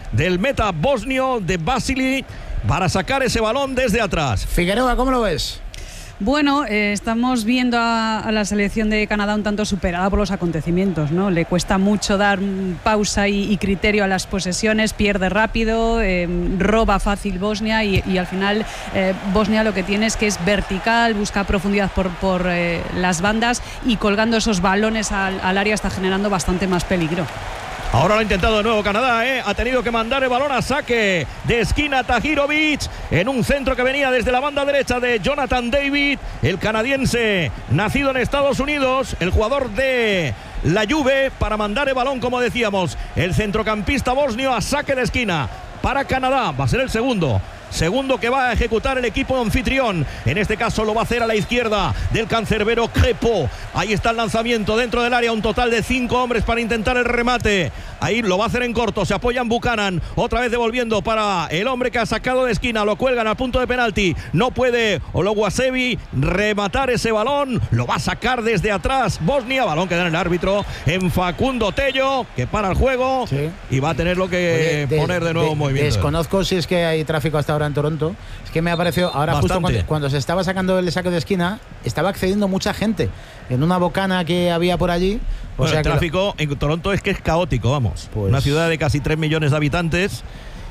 del meta bosnio de Vasili para sacar ese balón desde atrás. Figueroa, ¿cómo lo ves? Bueno, estamos viendo a la selección de Canadá un tanto superada por los acontecimientos, ¿no? Le cuesta mucho dar pausa y criterio a las posesiones, pierde rápido, roba fácil Bosnia y al final Bosnia lo que tiene es que es vertical, busca profundidad por las bandas y colgando esos balones al área está generando bastante más peligro. Ahora lo ha intentado de nuevo Canadá, ha tenido que mandar el balón a saque de esquina Tahirovic en un centro que venía desde la banda derecha de Jonathan David, el canadiense nacido en Estados Unidos, el jugador de la Juve, para mandar el balón, como decíamos, el centrocampista bosnio a saque de esquina para Canadá. Va a ser el segundo que va a ejecutar el equipo anfitrión. En este caso lo va a hacer a la izquierda del cancerbero Crepo. Ahí está el lanzamiento dentro del área, un total de 5 hombres para intentar el remate. Ahí lo va a hacer en corto, se apoya en Buchanan, otra vez devolviendo para el hombre que ha sacado de esquina, lo cuelgan al punto de penalti, no puede Oluwasevi rematar ese balón, lo va a sacar desde atrás Bosnia, balón que da en el árbitro en Facundo Tello, que para el juego, sí, y va a tener lo que poner de nuevo en movimiento. Desconozco si es que hay tráfico hasta ahora en Toronto, es que me ha parecido ahora bastante. Justo cuando se estaba sacando el saque de esquina, estaba accediendo mucha gente en una bocana que había por allí. Bueno, el tráfico en Toronto es que es caótico, vamos. Pues una ciudad de casi 3 millones de habitantes.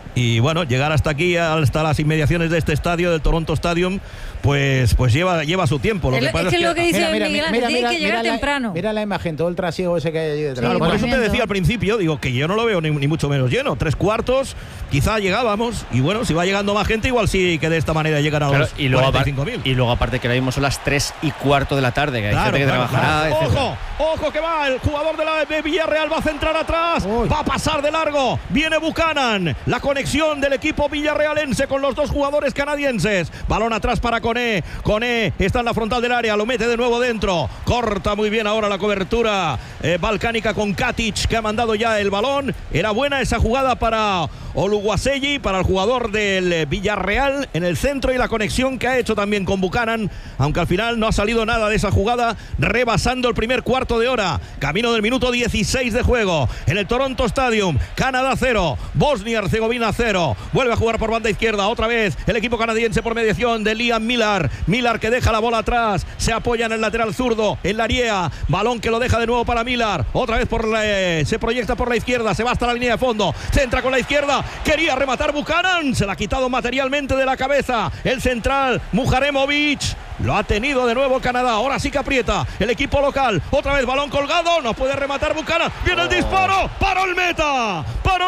Y bueno, llegar hasta aquí, hasta las inmediaciones de este estadio, del Toronto Stadium, pues lleva su tiempo. Lo que dice Miguel Ángel, tiene que llegar temprano. Mira la imagen, todo el trasiego ese que hay allí detrás. Claro, por eso te decía al principio, digo que yo no lo veo ni mucho menos lleno. 3/4, quizá llegábamos, y bueno, si va llegando más gente, igual sí que de esta manera llegan a los 45.000. Y luego aparte que ahora mismo son las 3:15 de la tarde, que hay gente que trabajará. Ojo que va el jugador de Villarreal, va a centrar atrás, va a pasar de largo, viene Buchanan, la conexión del equipo villarrealense con los dos jugadores canadienses, balón atrás para Koné está en la frontal del área, lo mete de nuevo dentro, corta muy bien ahora la cobertura balcánica con Katic, que ha mandado ya el balón. Era buena esa jugada para Oluwaseyi, para el jugador del Villarreal en el centro, y la conexión que ha hecho también con Buchanan, aunque al final no ha salido nada de esa jugada, rebasando el primer cuarto de hora, camino del minuto 16 de juego en el Toronto Stadium. Canadá 0, Bosnia-Herzegovina 0. Vuelve a jugar por banda izquierda otra vez el equipo canadiense por mediación de Liam Millar que deja la bola atrás, se apoya en el lateral zurdo, en la área, balón que lo deja de nuevo para Millar, otra vez se proyecta por la izquierda, se va hasta la línea de fondo, centra con la izquierda, quería rematar Buchanan, se la ha quitado materialmente de la cabeza el central Muharemovic. Lo ha tenido de nuevo Canadá, ahora sí que aprieta el equipo local, otra vez balón colgado, no puede rematar Buchanan, viene el disparo, paró el meta,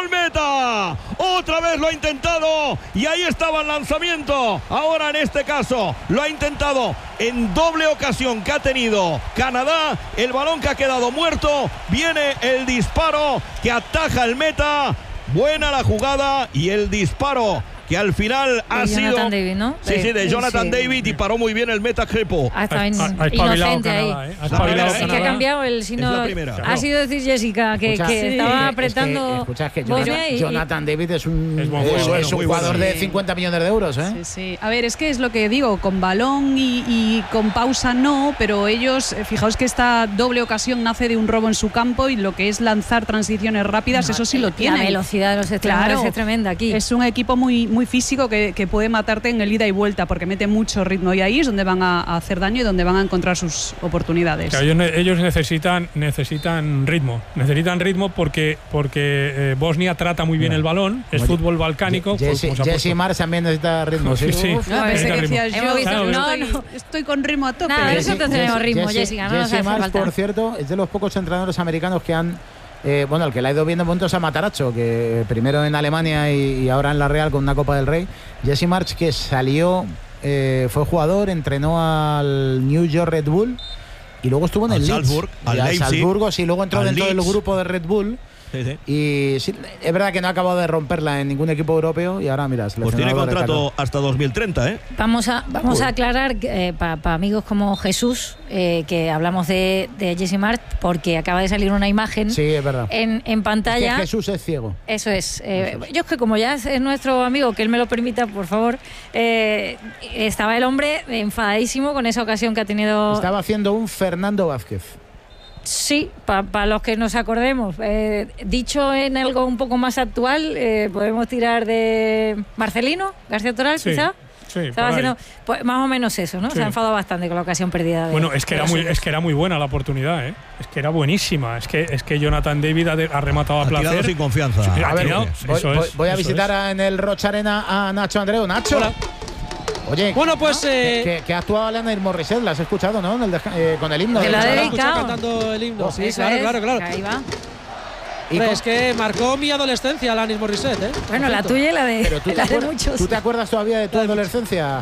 otra vez lo ha intentado y ahí estaba el lanzamiento. Ahora en este caso lo ha intentado en doble ocasión que ha tenido Canadá, el balón que ha quedado muerto, viene el disparo que ataja el meta, buena la jugada y el disparo que al final ha sido David, ¿no? Sí, de Jonathan David, y paró muy bien el meta Crepo. Hasta inocente ahí. Es que ha cambiado el signo. Ha sido decir Jessica que estaba apretando. Jonathan David es un jugador de 50 millones de euros, ¿eh? Sí. A ver, es que es lo que digo, con balón y con pausa no, pero ellos, fijaos que esta doble ocasión nace de un robo en su campo, y lo que es lanzar transiciones rápidas, eso sí lo tiene. La velocidad de los extremos es tremenda aquí. Es un equipo muy físico que puede matarte en el ida y vuelta, porque mete mucho ritmo, y ahí es donde van a hacer daño y donde van a encontrar sus oportunidades. Claro, ellos necesitan ritmo porque Bosnia trata muy bien el balón, es fútbol balcánico. Jesse Marsh también necesita ritmo. Sí. Estoy con ritmo a tope. Nosotros tenemos ritmo, Jessica. Jesse Marsh, por cierto, es de los pocos entrenadores americanos que han el que le ha ido viendo puntos a Matarazzo, que primero en Alemania y ahora en la Real con una Copa del Rey. Jesse Marsh, que salió, fue jugador, entrenó al New York Red Bull y luego estuvo en el Salzburg, Salzburgo, sí, luego entró dentro del grupo de Red Bull. Sí. Y sí, es verdad que no ha acabado de romperla en ningún equipo europeo, y ahora mira, pues tiene contrato hasta 2030, ¿eh? Vamos a aclarar para amigos como Jesús, que hablamos de Jesse Marsh, porque acaba de salir una imagen, sí, es verdad, en pantalla. Es que Jesús es ciego. Eso es. Yo es que como ya es nuestro amigo, que él me lo permita, por favor, estaba el hombre enfadadísimo con esa ocasión que ha tenido. Estaba haciendo un Fernando Vázquez. Sí, para los que nos acordemos. Dicho en algo un poco más actual, podemos tirar de Marcelino García Toral, quizá. Sí, estaba haciendo pues, más o menos eso, ¿no? Sí. Se ha enfadado bastante con la ocasión perdida. Bueno, es que era muy buena la oportunidad, ¿eh? Es que era buenísima. Es que Jonathan David ha rematado a placer. Sin confianza. Sí, a ver, voy a visitar en el Rocha Arena a Nacho Andreu. Nacho. Hola. Oye, bueno, pues que ha actuado Alain Morissette, la has escuchado, ¿no? Con el himno. Que la ha dedicado. Cantando el himno. Sí, eso claro. Ahí va. Es que marcó mi adolescencia Alanis Morissette, ¿eh? Bueno, la tuya y la de, muchos. ¿Tú te acuerdas todavía de tu adolescencia?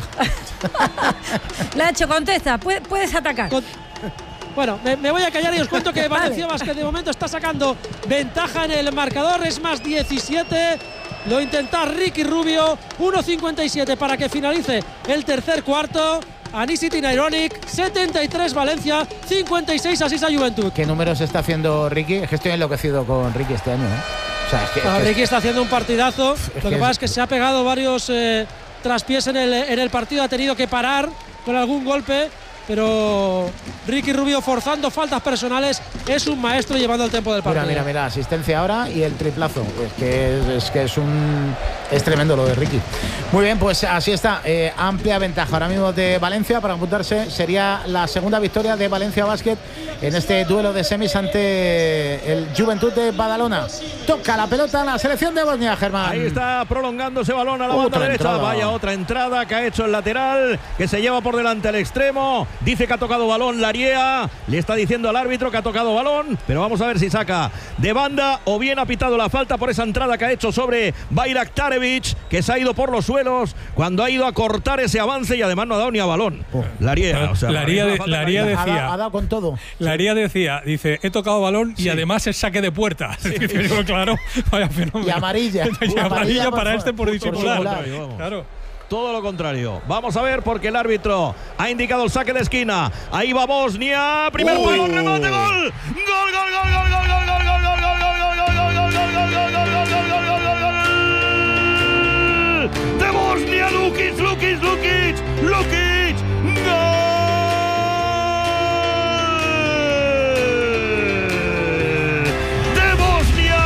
Nacho, contesta, puedes atacar. Bueno, me voy a callar y os cuento que Valencia Basket de momento está sacando ventaja en el marcador, es más 17. Lo intenta Ricky Rubio, 1.57 para que finalice el tercer cuarto. Anicity Ironic, 73 Valencia, 56 Asisa Juventud. ¿Qué números está haciendo Ricky? Es que estoy enloquecido con Ricky este año, ¿eh? O sea, Ricky está haciendo un partidazo. Lo que pasa es que se ha pegado varios traspiés en el partido, ha tenido que parar con algún golpe. Pero Ricky Rubio forzando faltas personales, es un maestro llevando el tiempo del partido. Mira, asistencia ahora y el triplazo. Es que es tremendo lo de Ricky. Muy bien, pues así está. Amplia ventaja ahora mismo de Valencia para apuntarse. Sería la segunda victoria de Valencia Basket en este duelo de semis ante el Juventud de Badalona. Toca la pelota la selección de Bosnia, Germán. Ahí está prolongando ese balón a la banda derecha. Entrada. Vaya otra entrada que ha hecho el lateral, que se lleva por delante al extremo. Dice que ha tocado balón Laría. Le está diciendo al árbitro que ha tocado balón, pero vamos a ver si saca de banda o bien ha pitado la falta por esa entrada que ha hecho sobre Bayraktarevic, que se ha ido por los suelos cuando ha ido a cortar ese avance y además no ha dado ni a balón. Laría, o sea, Laría decía, ha dado con todo. Laría dice, he tocado balón y además es saque de puerta. Sí. Claro, vaya fenómeno. Y amarilla. Y amarilla para este por disimular. Claro. Todo lo contrario. Vamos a ver porque el árbitro ha indicado el saque de esquina. Ahí va Bosnia. Primer palo, remate, gol. Gol de Bosnia. Lukic. Gol de Bosnia.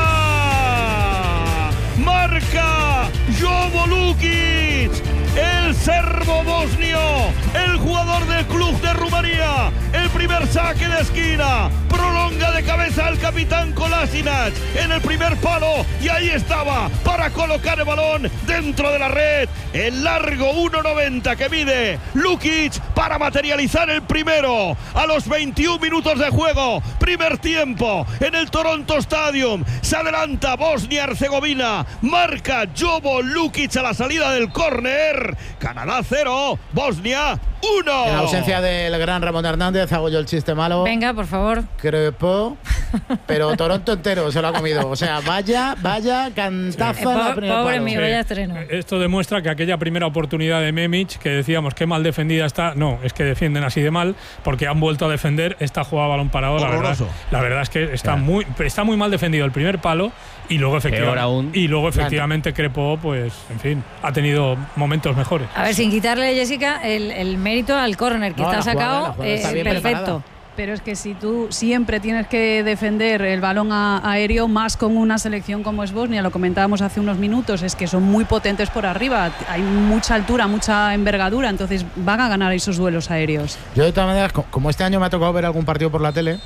Marca Jovo Lukic, el serbo bosnio, el jugador del club de Rumanía. El primer saque de esquina, prolonga de cabeza al capitán Kolasinac en el primer palo y ahí estaba para colocar el balón dentro de la red. El largo 1.90 que mide Lukic para materializar el primero a los 21 minutos de juego. Primer tiempo en el Toronto Stadium. Se adelanta Bosnia-Herzegovina. Marca Jovo Lukic a la salida del córner. Canadá 0, Bosnia 1. En la ausencia del gran Ramón Hernández hago yo el chiste malo. Venga, por favor. Crepó, pero Toronto entero se lo ha comido. O sea, vaya cantaza. Pobre mío, vaya estreno. Esto demuestra que aquella primera oportunidad de Memic, que decíamos qué mal defendida está, no, es que defienden así de mal, porque han vuelto a defender esta jugada balón parado. La verdad es que está muy mal defendido el primer palo y luego efectivamente Crepó, pues, en fin, ha tenido momentos mejores. A ver, sin quitarle, Jessica, el mérito al córner que está sacado, perfecto. Preparada. Pero es que si tú siempre tienes que defender el balón aéreo, más con una selección como es Bosnia, lo comentábamos hace unos minutos, es que son muy potentes por arriba, hay mucha altura, mucha envergadura, entonces van a ganar esos duelos aéreos. Yo de todas maneras, como este año me ha tocado ver algún partido por la tele,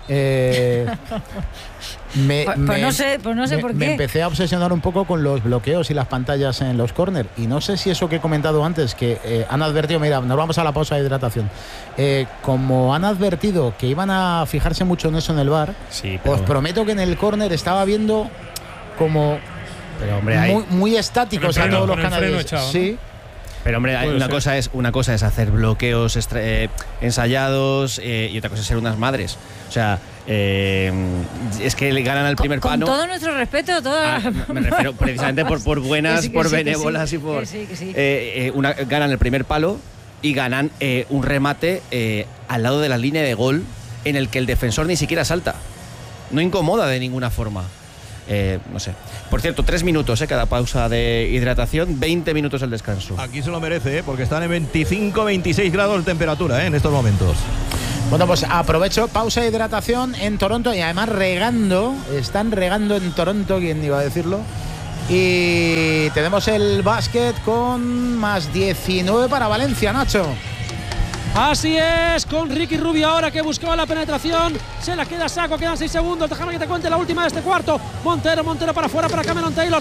no sé por qué. Me empecé a obsesionar un poco con los bloqueos y las pantallas en los córner. Y no sé si eso que he comentado antes, que han advertido, mira, nos vamos a la pausa de hidratación. Como han advertido que iban a fijarse mucho en eso en el VAR, os prometo que en el córner estaba viendo como muy estáticos a todos los canadienses. Sí. Pero hombre, una cosa es hacer bloqueos ensayados y otra cosa es ser unas madres. O sea, es que le ganan al primer palo. Con todo nuestro respeto, me refiero precisamente por buenas, por benévolas y por. Ganan el primer palo y ganan un remate al lado de la línea de gol en el que el defensor ni siquiera salta. No incomoda de ninguna forma. No sé. Por cierto, 3 minutos cada pausa de hidratación, 20 minutos el descanso. Aquí se lo merece, porque están en 25-26 grados de temperatura en estos momentos. Bueno, pues aprovecho, pausa de hidratación en Toronto y además están regando en Toronto, ¿quién iba a decirlo? Y tenemos el básquet con más 19 para Valencia, Nacho. Así es, con Ricky Rubio ahora que buscaba la penetración, se la queda Saco, quedan 6 segundos, déjame que te cuente la última de este cuarto. Montero para afuera para Cameron Taylor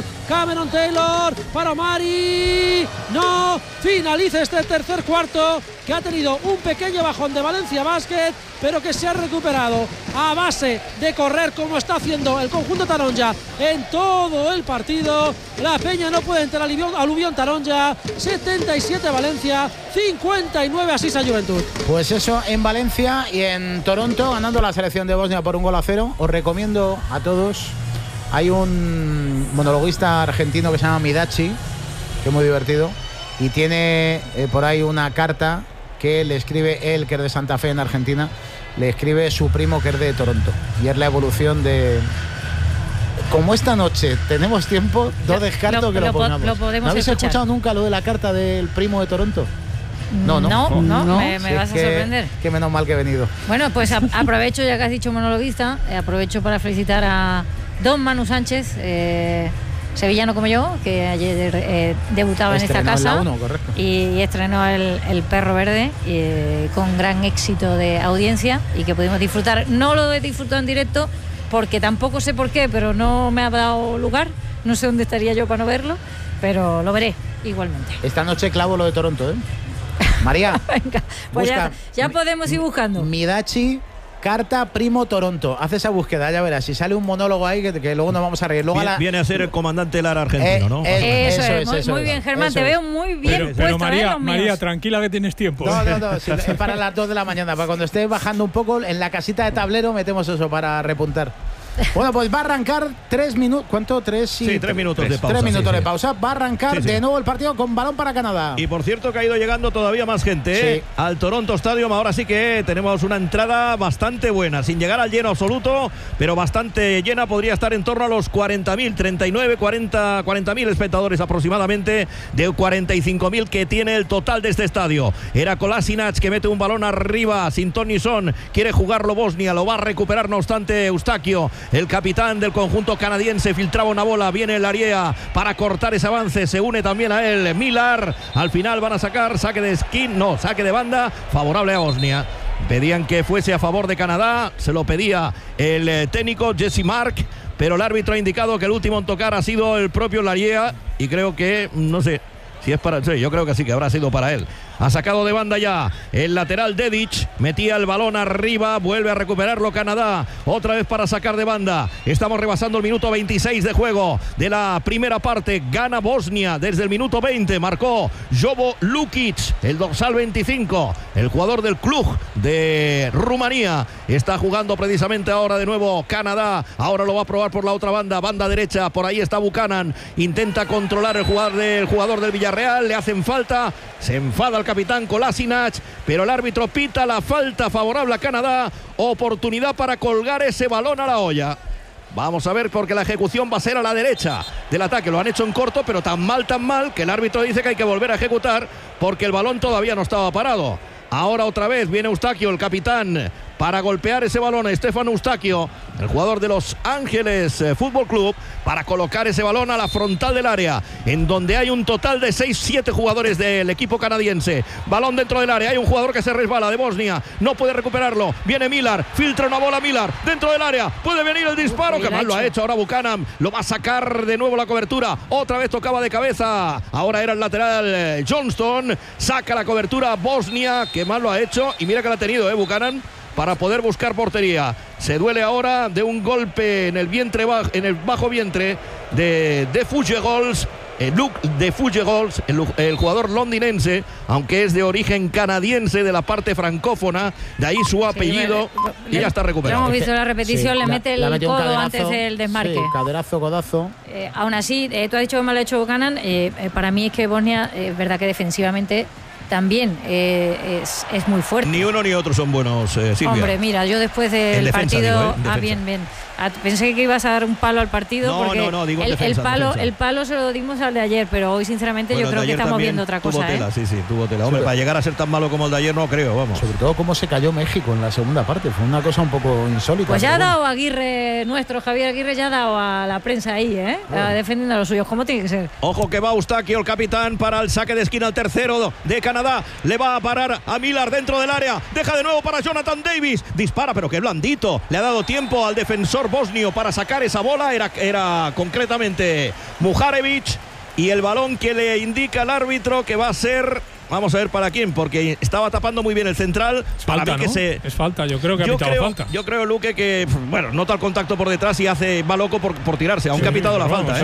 para Omari, no, finaliza este tercer cuarto que ha tenido un pequeño bajón de Valencia Basket, pero que se ha recuperado a base de correr como está haciendo el conjunto Taronja en todo el partido. La Peña no puede entrar aluvión Taronja, 77 Valencia, 59 Asisa Juventud. Pues eso en Valencia y en Toronto, ganando la selección de Bosnia por 1-0. Os recomiendo a todos, hay un monologuista argentino que se llama Midachi, que es muy divertido, y tiene por ahí una carta que le escribe él, que es de Santa Fe en Argentina, le escribe su primo, que es de Toronto, y es la evolución de... Como esta noche tenemos tiempo, no descarto que lo pongamos. ¿No habéis escuchado nunca lo de la carta del primo de Toronto? No. Me vas a sorprender. Qué menos mal que he venido. Bueno, pues aprovecho, ya que has dicho monologuista, aprovecho para felicitar a don Manu Sánchez, sevillano como yo, que ayer debutaba en esta casa en la 1, y estrenó el Perro Verde con gran éxito de audiencia y que pudimos disfrutar. No lo he disfrutado en directo porque tampoco sé por qué, pero no me ha dado lugar, no sé dónde estaría yo para no verlo, pero lo veré igualmente. Esta noche clavo lo de Toronto, María. Venga, pues ya podemos ir buscando. Midachi, carta primo Toronto. Haz esa búsqueda, ya verás. Si sale un monólogo ahí que luego nos vamos a reír. Luego viene a ser el comandante Lara argentino, ¿no? Eso es. Muy bien, Germán, te veo muy bien. Pero María, tranquila que tienes tiempo. No, sí, es para las 2 de la mañana. Para cuando esté bajando un poco, en la casita de tablero metemos eso para repuntar. Bueno, pues va a arrancar 3 minutos. ¿Cuánto? 3 minutos de pausa. 3 minutos de pausa. Va a arrancar de nuevo el partido con balón para Canadá. Y por cierto que ha ido llegando todavía más gente al Toronto Stadium. Ahora sí que tenemos una entrada bastante buena, sin llegar al lleno absoluto, pero bastante llena. Podría estar en torno a los 40.000, 40.000 espectadores aproximadamente, de 45.000 que tiene el total de este estadio. Era Kolasinac que mete un balón arriba sin Tony Son. Quiere jugarlo Bosnia, lo va a recuperar no obstante Eustaquio. El capitán del conjunto canadiense filtraba una bola, viene el Ariea para cortar ese avance, se une también a él Millar. Al final van a sacar saque de banda favorable a Bosnia. Pedían que fuese a favor de Canadá, se lo pedía el técnico Jesse Mark, pero el árbitro ha indicado que el último en tocar ha sido el propio Ariea y creo que, no sé si es para... Sí, yo creo que sí, que habrá sido para él. Ha sacado de banda ya el lateral Dedic, metía el balón arriba, vuelve a recuperarlo Canadá, otra vez para sacar de banda. Estamos rebasando el minuto 26 de juego de la primera parte. Gana Bosnia desde el minuto 20, marcó Jovo Lukic, el dorsal 25, el jugador del club de Rumanía. Está jugando precisamente ahora de nuevo Canadá, ahora lo va a probar por la otra banda, banda derecha, por ahí está Buchanan, intenta controlar el jugador del Villarreal, le hacen falta, se enfada el capitán Kolasinac, pero el árbitro pita la falta favorable a Canadá. Oportunidad para colgar ese balón a la olla. Vamos a ver, porque la ejecución va a ser a la derecha del ataque. Lo han hecho en corto, pero tan mal que el árbitro dice que hay que volver a ejecutar porque el balón todavía no estaba parado. Ahora otra vez viene Eustaquio, el capitán, para golpear ese balón. Stefan Eustaquio, el jugador de Los Ángeles Fútbol Club, para colocar ese balón a la frontal del área, en donde hay un total de 6-7 jugadores del equipo canadiense. Balón dentro del área, hay un jugador que se resbala de Bosnia, no puede recuperarlo. Viene Millar, filtra una bola Millar dentro del área, puede venir el disparo, que mal lo ha hecho. Ahora Buchanan lo va a sacar de nuevo la cobertura, otra vez tocaba de cabeza, ahora era el lateral Johnston, saca la cobertura Bosnia, que mal lo ha hecho, y mira que la ha tenido Buchanan para poder buscar portería. Se duele ahora de un golpe en el vientre, en el bajo vientre de Fugegols, Luke de Fugegols, el jugador londinense, aunque es de origen canadiense, de la parte francófona, de ahí su apellido, y ya está recuperado. Hemos visto la repetición, le mete el codo antes del desmarque. Sí, caderazo, codazo. Aún así, tú has dicho que mal ha hecho Buchanan. Para mí es que Bosnia, es verdad que defensivamente también es muy fuerte. Ni uno ni otro son buenos, Silvia. Hombre, mira, yo después del partido... Digo, bien. Pensé que ibas a dar un palo al partido. No, digo el palo se lo dimos al de ayer, pero hoy sinceramente yo creo que estamos viendo otra cosa. Tuvo tela, sí, tuvo tela. Hombre, para llegar a ser tan malo como el de ayer no creo, vamos. Sobre todo cómo se cayó México en la segunda parte, fue una cosa un poco insólita. Pues ya ha dado Aguirre, Javier Aguirre ya ha dado a la prensa ahí, defendiendo a los suyos, como tiene que ser. Ojo que va Eustaquio, el capitán, para el saque de esquina, el tercero de Canadá. Le va a parar a Miller dentro del área. Deja de nuevo para Jonathan Davis. Dispara, pero qué blandito. Le ha dado tiempo al defensor bosnio para sacar esa bola. Era concretamente Muharevic. Y el balón que le indica el árbitro que va a ser... Vamos a ver para quién, porque estaba tapando muy bien el central. Es falta, ¿no? Es falta, yo creo que ha pitado falta. Yo creo, Luque, que bueno, nota el contacto por detrás y va loco por tirarse, aunque ha pitado la falta.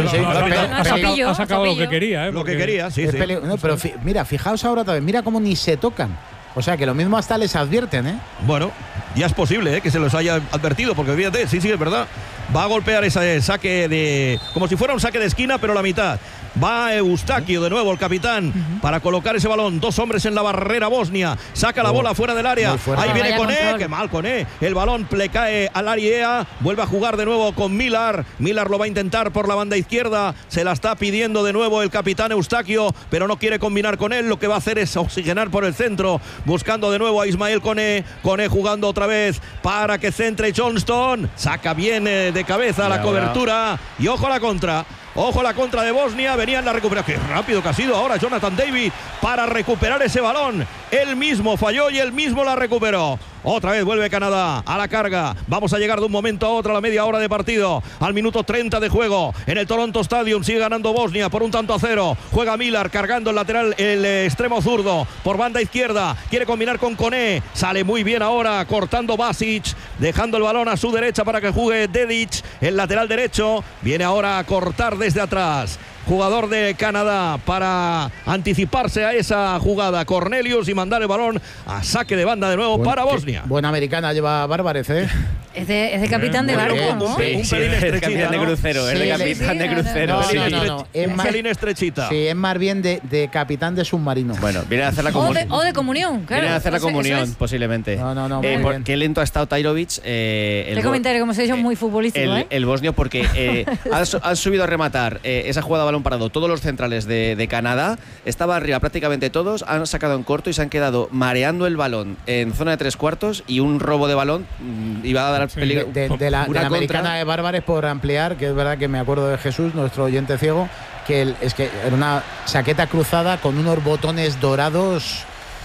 Ha sacado lo que quería. Lo que quería, sí. No, pero mira, fijaos ahora también, mira cómo ni se tocan. O sea, que lo mismo hasta les advierten, ¿eh? Bueno, ya es posible que se los haya advertido, porque fíjate, sí, es verdad. Va a golpear ese saque como si fuera un saque de esquina, pero la mitad. Va Eustaquio de nuevo, el capitán, para colocar ese balón. Dos hombres en la barrera bosnia. Saca la bola fuera del área. Ahí viene Koné. Qué mal Koné. El balón le cae al área. Vuelve a jugar de nuevo con Miller. Miller lo va a intentar por la banda izquierda. Se la está pidiendo de nuevo el capitán Eustaquio, pero no quiere combinar con él. Lo que va a hacer es oxigenar por el centro, buscando de nuevo a Ismael Koné. Koné jugando otra vez para que centre Johnston. Saca bien de cabeza la cobertura. Y ojo a la contra. Ojo la contra de Bosnia, venía en la recuperación. Qué rápido que ha sido ahora Jonathan David para recuperar ese balón. Él mismo falló y él mismo la recuperó. Otra vez vuelve Canadá a la carga. Vamos a llegar de un momento a otro a la media hora de partido. Al minuto 30 de juego en el Toronto Stadium. Sigue ganando Bosnia por 1-0. Juega Miller cargando el lateral, el extremo zurdo por banda izquierda. Quiere combinar con Koné. Sale muy bien ahora cortando Basic, dejando el balón a su derecha para que juegue Dedic, el lateral derecho. Viene ahora a cortar desde atrás. Jugador de Canadá para anticiparse a esa jugada. Cornelius y mandar el balón a saque de banda de nuevo para Bosnia. Buena americana lleva Bárbarez, ¿eh? Es de capitán de barco, ¿no? Sí, es de capitán de crucero. Es de capitán de crucero. No. Es más estrechita. Sí, es más bien de capitán de submarino. Bueno, viene a hacer la comunión. O de comunión, claro. Viene a hacer la comunión, posiblemente. No. Qué lento ha estado Tajrovic. El comentario, como se ha dicho, muy futbolístico. El bosnio, porque han subido a rematar esa jugada a balón parado. Todos los centrales de Canadá estaban arriba prácticamente todos. Han sacado en corto y se han quedado mareando el balón en zona de 3/4 y un robo de balón iba a dar peligro. De la americana de Bárbarez, por ampliar, que es verdad que me acuerdo de Jesús, nuestro oyente ciego, que es que era una chaqueta cruzada con unos botones dorados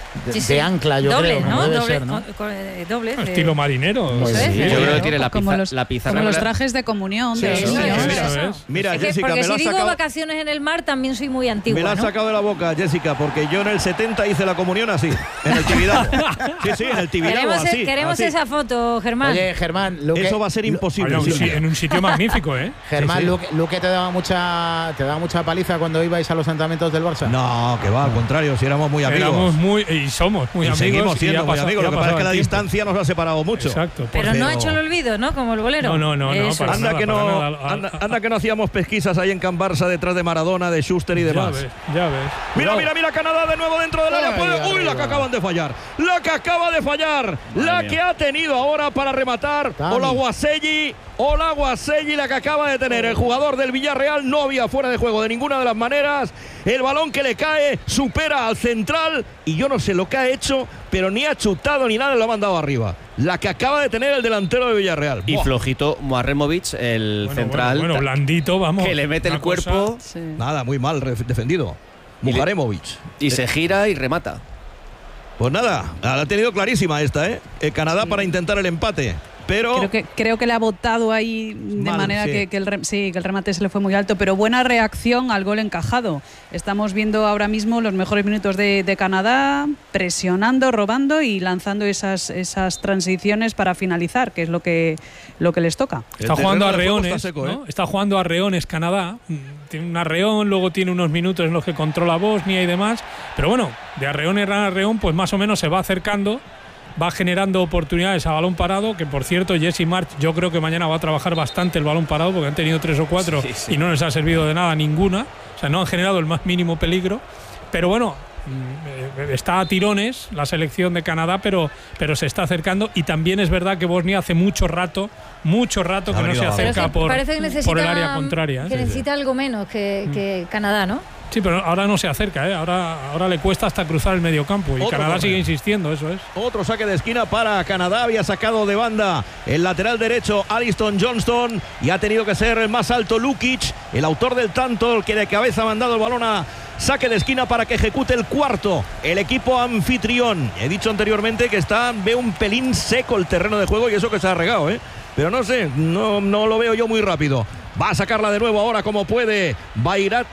de ancla, yo doble, creo. ¿no? Debe doble, ser, ¿no? Doble. Estilo marinero. Yo creo que tiene la pizarra. Como los trajes de comunión. Mira, es que, Jessica, porque me si lo has digo sacado, vacaciones en el mar, también soy muy antigua. me la has sacado de la boca, Jessica, porque yo en el 70 hice la comunión así, en el Tibidabo. Sí, en el Tibidabo así. Queremos esa foto, Germán. Oye, Germán, eso va a ser imposible. En un sitio magnífico, ¿eh? Germán, Luque te daba mucha paliza cuando ibais a los entrenamientos del Barça. No, que va, al contrario, si éramos muy amigos. Y somos muy amigos. Seguimos siendo muy amigos, lo que pasa es que la distancia nos ha separado mucho. Exacto. Pero no ha hecho el olvido, ¿no? Como el bolero. No. Anda que no hacíamos pesquisas ahí en Can Barça detrás de Maradona, de Schuster y demás. Ya ves. Mira, Canadá de nuevo dentro del área. Uy, la que acaban de fallar. La que ha tenido ahora para rematar Olaguaselli, la que acaba de tener el jugador del Villarreal. No había fuera de juego de ninguna de las maneras. El balón que le cae supera al central y yo no sé lo que ha hecho, pero ni ha chutado ni nada, lo ha mandado arriba. La que acaba de tener el delantero de Villarreal. Y flojito Muharemovic, el central. Bueno, blandito, vamos. Que le mete el cuerpo. Nada, muy mal defendido. Muharemovic. Y se gira y remata. Pues nada, la ha tenido clarísima esta, ¿eh? Canadá para intentar el empate. Pero creo que le ha botado ahí de manera que el remate se le fue muy alto, pero buena reacción al gol encajado. Estamos viendo ahora mismo los mejores minutos de Canadá, presionando, robando y lanzando esas transiciones para finalizar, que es lo que les toca. Está jugando a reones, seco, ¿no? Está jugando a reones Canadá. Tiene un arreón, luego tiene unos minutos en los que controla Bosnia y demás, pero bueno, de arreón en arreón pues más o menos se va acercando, va generando oportunidades a balón parado, que por cierto Jesse March yo creo que mañana va a trabajar bastante el balón parado porque han tenido 3 o 4 y no les ha servido de nada ninguna, o sea, no han generado el más mínimo peligro, pero bueno, está a tirones la selección de Canadá, pero se está acercando, y también es verdad que Bosnia hace mucho rato que no se acerca por el área contraria. Que necesita algo menos que Canadá, ¿no? Sí, pero ahora no se acerca, ¿eh? Ahora le cuesta hasta cruzar el mediocampo, y Canadá sigue insistiendo, eso es. Otro saque de esquina para Canadá. Había sacado de banda el lateral derecho Aliston Johnston, y ha tenido que ser el más alto Lukic, el autor del tanto, el que de cabeza ha mandado el balón a saque de esquina para que ejecute el cuarto el equipo anfitrión. He dicho anteriormente que ve un pelín seco el terreno de juego, y eso que se ha regado, pero no sé, no lo veo yo muy rápido. Va a sacarla de nuevo ahora como puede Bayrak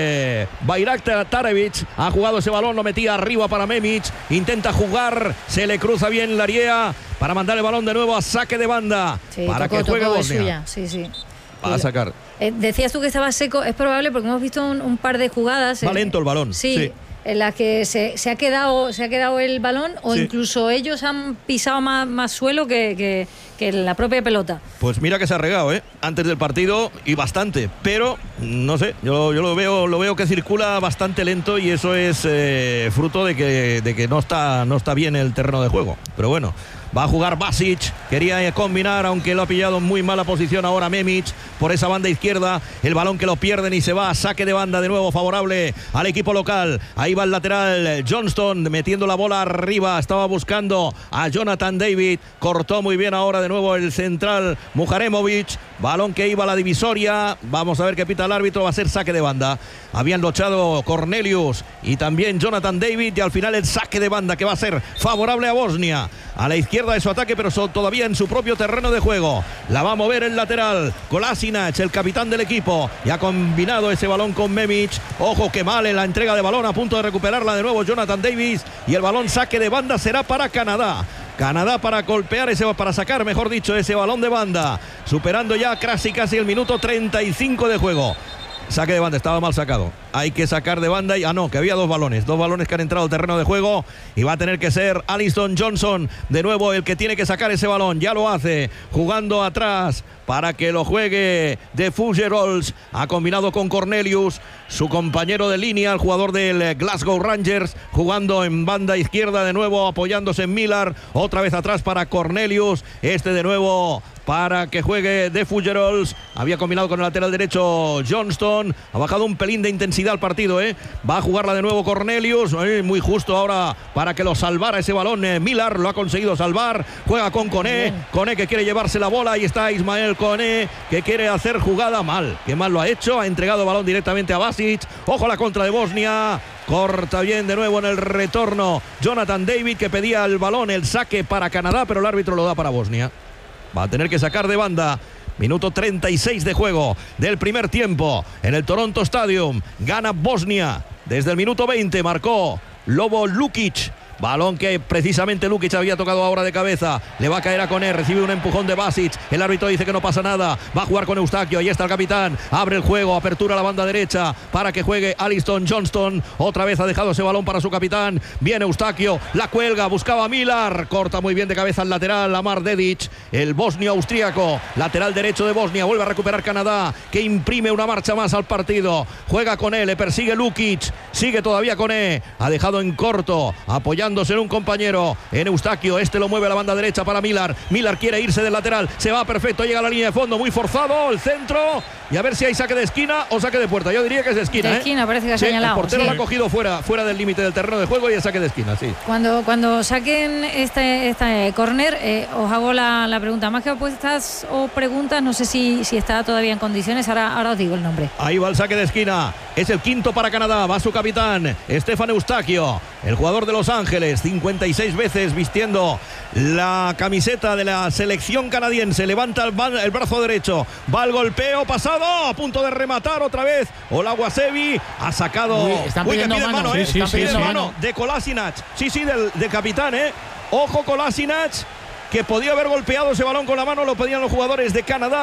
Tarevic. Ha jugado ese balón, lo metía arriba para Memic. Intenta jugar, se le cruza bien Laria para mandar el balón de nuevo a saque de banda. Sí, para que juegue Bosnia. Sí. Va a sacar. Decías tú que estaba seco, es probable porque hemos visto un par de jugadas. Va lento el balón. Sí. En la que se ha quedado el balón, o incluso ellos han pisado más suelo que la propia pelota. Pues mira que se ha regado, antes del partido, y bastante, pero no sé, yo lo veo que circula bastante lento, y eso es fruto de que no está bien el terreno de juego. Pero bueno, va a jugar Basic, quería combinar, aunque lo ha pillado en muy mala posición ahora Memic por esa banda izquierda. El balón que lo pierden y se va a saque de banda de nuevo favorable al equipo local. Ahí va el lateral Johnston metiendo la bola arriba, estaba buscando a Jonathan David, cortó muy bien ahora de nuevo el central Mujaremovic. Balón que iba a la divisoria. Vamos a ver qué pita el árbitro. Va a ser saque de banda. Habían luchado Cornelius y también Jonathan David, y al final el saque de banda que va a ser favorable a Bosnia. A la izquierda de su ataque, pero todavía en su propio terreno de juego. La va a mover el lateral Kolasinac, el capitán del equipo, y ha combinado ese balón con Memic. Ojo que mal en la entrega de balón, a punto de recuperarla de nuevo Jonathan Davis, y el balón saque de banda será para Canadá. Canadá para golpear para sacar, mejor dicho, ese balón de banda, superando ya casi el minuto 35 de juego. Saque de banda, estaba mal sacado. Hay que sacar de banda que había dos balones que han entrado al terreno de juego, y va a tener que ser Aliston Johnson de nuevo el que tiene que sacar ese balón. Ya lo hace, jugando atrás para que lo juegue de Fuggerolls. Ha combinado con Cornelius, su compañero de línea, el jugador del Glasgow Rangers, jugando en banda izquierda de nuevo, apoyándose en Millar. Otra vez atrás para Cornelius, de nuevo para que juegue de Fuggerolls. Había combinado con el lateral derecho Johnston. Ha bajado un pelín de intensidad al partido, Va a jugarla de nuevo Cornelius, muy justo ahora para que lo salvara ese balón. Millar lo ha conseguido salvar. Juega con Koné que quiere llevarse la bola. Ahí está Ismael Koné, que quiere hacer jugada mal. Qué mal lo ha hecho. Ha entregado el balón directamente a Basic. Ojo a la contra de Bosnia. Corta bien de nuevo en el retorno Jonathan David, que pedía el balón, el saque para Canadá, pero el árbitro lo da para Bosnia. Va a tener que sacar de banda. Minuto 36 de juego del primer tiempo en el Toronto Stadium. Gana Bosnia. Desde el minuto 20 marcó Lobo Lukic. Balón que precisamente Lukic había tocado ahora de cabeza. Le va a caer a Koné. Recibe un empujón de Basic. El árbitro dice que no pasa nada. Va a jugar con Eustaquio. Ahí está el capitán. Abre el juego. Apertura a la banda derecha para que juegue Aliston Johnston. Otra vez ha dejado ese balón para su capitán. Viene Eustaquio. La cuelga. Buscaba a Millar. Corta muy bien de cabeza al lateral Amar Dedic. El bosnio austríaco. Lateral derecho de Bosnia. Vuelve a recuperar Canadá, que imprime una marcha más al partido. Juega Koné. Le persigue Lukic. Sigue todavía Koné. Ha dejado en corto. Apoyándose en un compañero, en Eustaquio. Lo mueve a la banda derecha para Millar. Millar quiere irse del lateral. Se va perfecto. Llega a la línea de fondo. Muy forzado. El centro. Y a ver si hay saque de esquina o saque de puerta. Yo diría que es de esquina. De esquina, parece que ha señalado. El portero lo ha cogido fuera del límite del terreno de juego, y es saque de esquina, sí. Cuando saquen este córner, os hago la pregunta. Más que apuestas o preguntas, no sé si está todavía en condiciones. Ahora os digo el nombre. Ahí va el saque de esquina. Es el quinto para Canadá. Va su capitán, Stefan Eustaquio, el jugador de Los Ángeles, 56 veces vistiendo la camiseta de la selección canadiense. Levanta el brazo derecho. Va al golpeo pasado. A punto de rematar otra vez. Olaguasevi ha sacado. Están pidiendo mano, mano de Kolasinac. Sí, del capitán, Ojo Kolasinac, que podía haber golpeado ese balón con la mano. Lo pedían los jugadores de Canadá.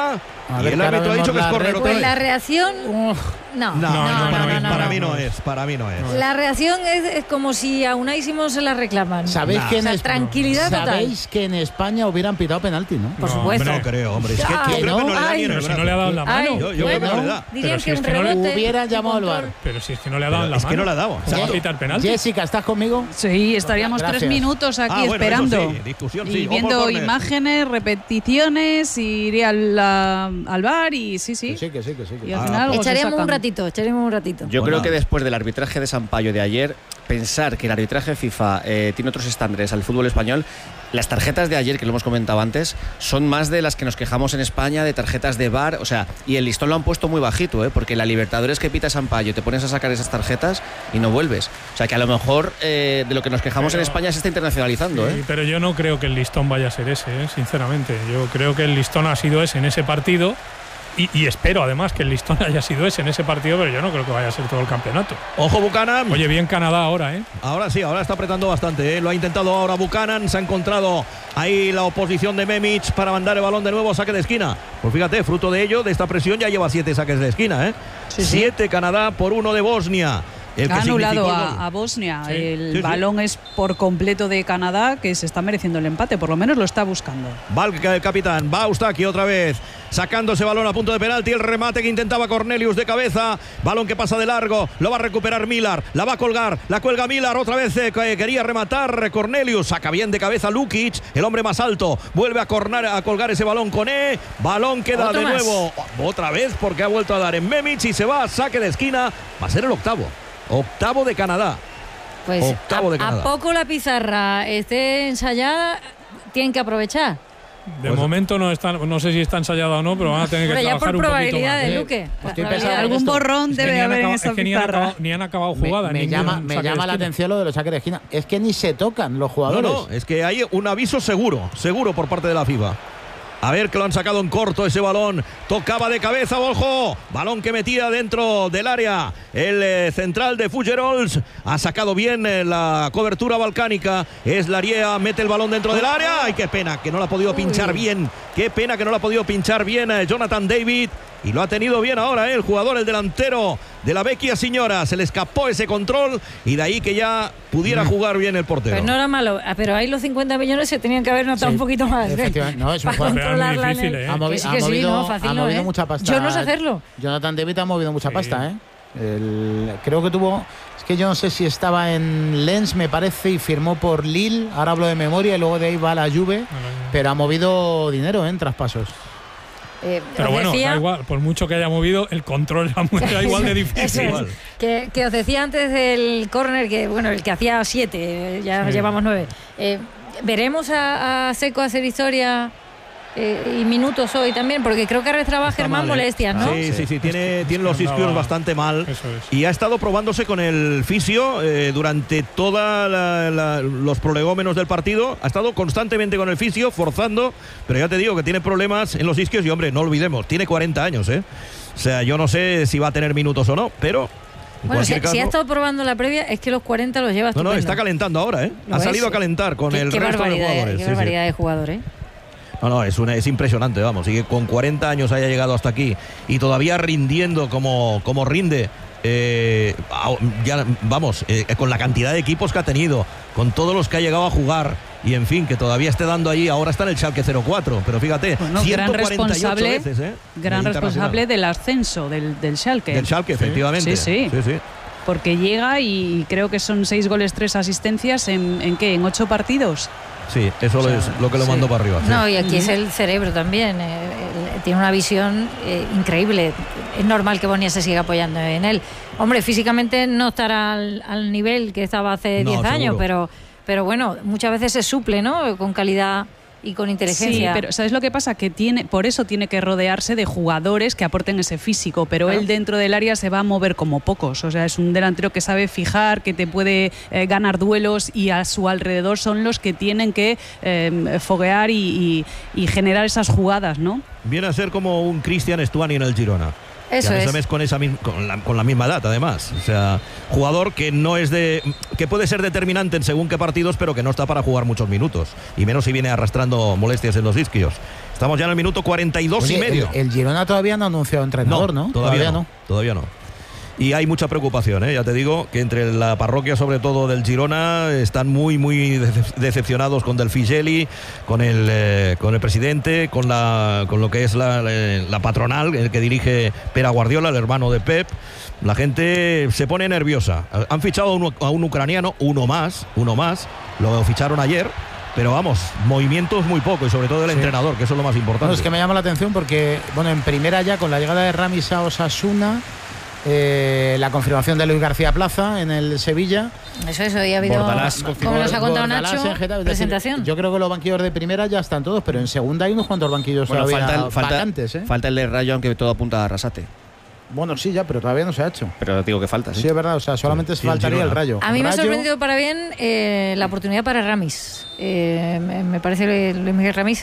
Y el árbitro ha dicho que es córner. Pues la reacción... No, para mí no es. La reacción es como si a Unai Simón se la reclaman. ¿Sabéis tranquilidad total. Sabéis que en España hubieran pitado penalti, ¿no? Por supuesto. No creo, hombre. Es que yo creo que no le da ni en el brazo. Si no le ha dado en la mano. Yo creo que no le da. Dirían si que un rebote. Hubieran llamado al VAR. Pero si es que no le ha dado en la mano. Es que no le ha dado. ¿Va a pitar penalti? Jessica, ¿estás conmigo? Sí, estaríamos 3 minutos aquí esperando. Y viendo imágenes, repeticiones, y iría al VAR y sí. Que sí. Y al final echaremos un ratito. Yo creo que después del arbitraje de Sampaio de ayer, pensar que el arbitraje FIFA tiene otros estándares al fútbol español, las tarjetas de ayer, que lo hemos comentado antes, son más de las que nos quejamos en España, de tarjetas de VAR, o sea, y el listón lo han puesto muy bajito, porque la Libertadores que pita Sampaio, te pones a sacar esas tarjetas y no vuelves. O sea, que a lo mejor de lo que nos quejamos en España se está internacionalizando. Sí, pero yo no creo que el listón vaya a ser ese, sinceramente. Yo creo que el listón ha sido ese en ese partido. Y espero además que el listón haya sido ese en ese partido, pero yo no creo que vaya a ser todo el campeonato. Ojo Buchanan. Oye, bien Canadá ahora, Ahora sí, ahora está apretando bastante, Lo ha intentado ahora Buchanan, se ha encontrado ahí la oposición de Memic para mandar el balón de nuevo a saque de esquina. Pues fíjate, fruto de ello, de esta presión, ya lleva 7 saques de esquina, 7 Canadá por 1 de Bosnia. Ha anulado a Bosnia. El balón es por completo de Canadá, que se está mereciendo el empate, por lo menos lo está buscando. Va el capitán, va Eustaki otra vez, sacando ese balón a punto de penalti, el remate que intentaba Cornelius de cabeza, balón que pasa de largo, lo va a recuperar Millar, la va a colgar, la cuelga Millar, otra vez quería rematar Cornelius, saca bien de cabeza Lukic, el hombre más alto, vuelve a colgar ese balón Koné, balón queda de nuevo, otra vez porque ha vuelto a dar en Memic y se va a saque de esquina, va a ser el octavo de Canadá. Pues a poco la pizarra esté ensayada, tienen que aprovechar. De momento no sé si está ensayada o no, pero van a tener que trabajar un poquito más. De Luque. Algún borrón debe haber en esa pizarra. Ni han acabado jugada. Me llama la atención lo de los saques de esquina. Es que ni se tocan los jugadores. No, es que hay un aviso seguro por parte de la FIFA. A ver que lo han sacado en corto ese balón. Tocaba de cabeza, ojo. Balón que metía dentro del área. El central de Figueroles ha sacado bien la cobertura balcánica. Es Laria, mete el balón dentro del área. Ay, qué pena que no la ha podido pinchar bien. Qué pena que no la ha podido pinchar bien Jonathan David. Y lo ha tenido bien ahora el jugador, el delantero de la Vecchia Signora. Se le escapó ese control y de ahí que ya pudiera jugar bien el portero. Pues no era malo, pero ahí los 50 millones se tenían que haber notado un poquito más. No, es para controlarla. Difícil, Ha movido mucha pasta. Yo no sé hacerlo. Jonathan David ha movido mucha pasta, creo que tuvo... Es que yo no sé si estaba en Lens, me parece, y firmó por Lille. Ahora hablo de memoria y luego de ahí va a la Juve. Pero ha movido dinero en traspasos. Pero bueno, da igual, por mucho que haya movido, el control era igual de difícil. Que os decía antes del córner, que bueno, el que hacía 7, ya llevamos 9. ¿Veremos a Seco hacer historia y minutos hoy también? Porque creo que arrastraba Germán molestias, ¿no? Sí, tiene los isquios bastante mal. Y ha estado probándose con el fisio durante todos los prolegómenos del partido. Ha estado constantemente con el fisio, forzando, pero ya te digo que tiene problemas en los isquios y, hombre, no olvidemos, tiene 40 años, O sea, yo no sé si va a tener minutos o no, pero... Bueno, si ha estado probando la previa, es que los 40 los lleva estupendo. No, está calentando ahora, Ha salido a calentar con el resto de jugadores. Qué barbaridad de jugadores, No, es impresionante, vamos. Y que con 40 años haya llegado hasta aquí y todavía rindiendo como rinde. Con la cantidad de equipos que ha tenido, con todos los que ha llegado a jugar. Y en fin, que todavía esté dando allí. Ahora está en el Schalke 04, pero fíjate, 148 veces, gran responsable del ascenso del Schalke. Del Schalke, efectivamente. Sí. Porque llega y creo que son 6 goles, 3 asistencias en 8 partidos. Sí, eso es lo que lo mandó para arriba. No, y aquí es el cerebro también. Tiene una visión increíble. Es normal que Bosnia se siga apoyando en él. Hombre, físicamente no estará al nivel que estaba hace 10 años, pero bueno, muchas veces se suple, ¿no? Con calidad y con inteligencia. Sí, pero ¿sabes lo que pasa? Que por eso tiene que rodearse de jugadores que aporten ese físico, pero él dentro del área se va a mover como pocos. O sea, es un delantero que sabe fijar, que te puede ganar duelos, y a su alrededor son los que tienen que foguear y generar esas jugadas, ¿no? Viene a ser como un Cristian Stuani en el Girona. Eso es. Con la misma edad, además. O sea, jugador que no es que puede ser determinante en según qué partidos, pero que no está para jugar muchos minutos, y menos si viene arrastrando molestias en los isquios. Estamos ya en el minuto 42 y medio. El Girona todavía no ha anunciado entrenador, ¿no? Todavía no. Y hay mucha preocupación, ¿eh? Ya te digo que entre la parroquia, sobre todo del Girona, están muy, muy decepcionados con Del Figelli, con el presidente, con lo que es la patronal, el que dirige Pere Guardiola, el hermano de Pep. La gente se pone nerviosa. Han fichado a un ucraniano, uno más, lo ficharon ayer. Pero vamos, movimientos muy poco y sobre todo del entrenador, que eso es lo más importante. No, es que me llama la atención porque, bueno, en primera ya con la llegada de Ramis a Osasuna, la confirmación de Luis García Plaza en el Sevilla. Eso, ya ha habido, como nos ha contado Nacho, presentación. Yo creo que los banquillos de primera ya están todos, pero en segunda hay unos cuantos banquillos todavía vacantes. Falta el de Rayo, aunque todo apunta a Arrasate. Bueno, sí, ya, pero todavía no se ha hecho. Pero digo que falta. Sí, es verdad, o sea, solamente se faltaría el Rayo. A mí me ha sorprendido para bien la oportunidad para Ramis. Me parece Luis Miguel Ramis.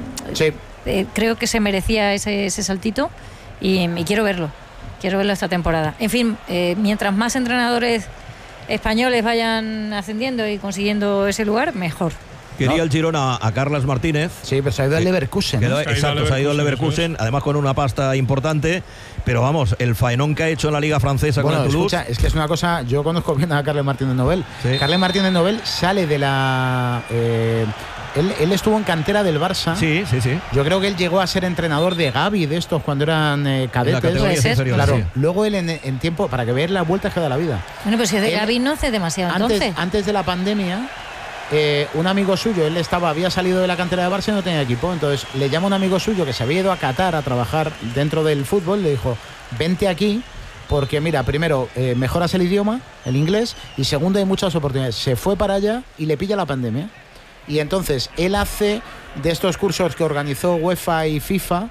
Creo que se merecía ese saltito y quiero verlo. Quiero verlo esta temporada. En fin, mientras más entrenadores españoles vayan ascendiendo y consiguiendo ese lugar, mejor. Quería el Girona a Carles Martínez. Sí, pero se ha ido al Leverkusen. Exacto, se ha ido al Leverkusen, además con una pasta importante. Pero vamos, el faenón que ha hecho en la Liga Francesa con el Toulouse. Escucha, es que es una cosa, yo conozco bien a Carles Martínez Nobel. Sí. Carles Martínez Nobel sale de la... Él estuvo en cantera del Barça. Sí. Yo creo que él llegó a ser entrenador de Gavi, de estos cuando eran cadetes. Claro. Sí. Luego él en tiempo, para que veas las vueltas que da la vida. Bueno, pues si es de Gavi no hace demasiado entonces. Antes de la pandemia, un amigo suyo, había salido de la cantera de Barça y no tenía equipo. Entonces le llama un amigo suyo que se había ido a Qatar a trabajar dentro del fútbol. Le dijo, vente aquí porque mira, primero mejoras el idioma, el inglés, y segundo hay muchas oportunidades. Se fue para allá y le pilla la pandemia. Y entonces él hace de estos cursos que organizó UEFA y FIFA,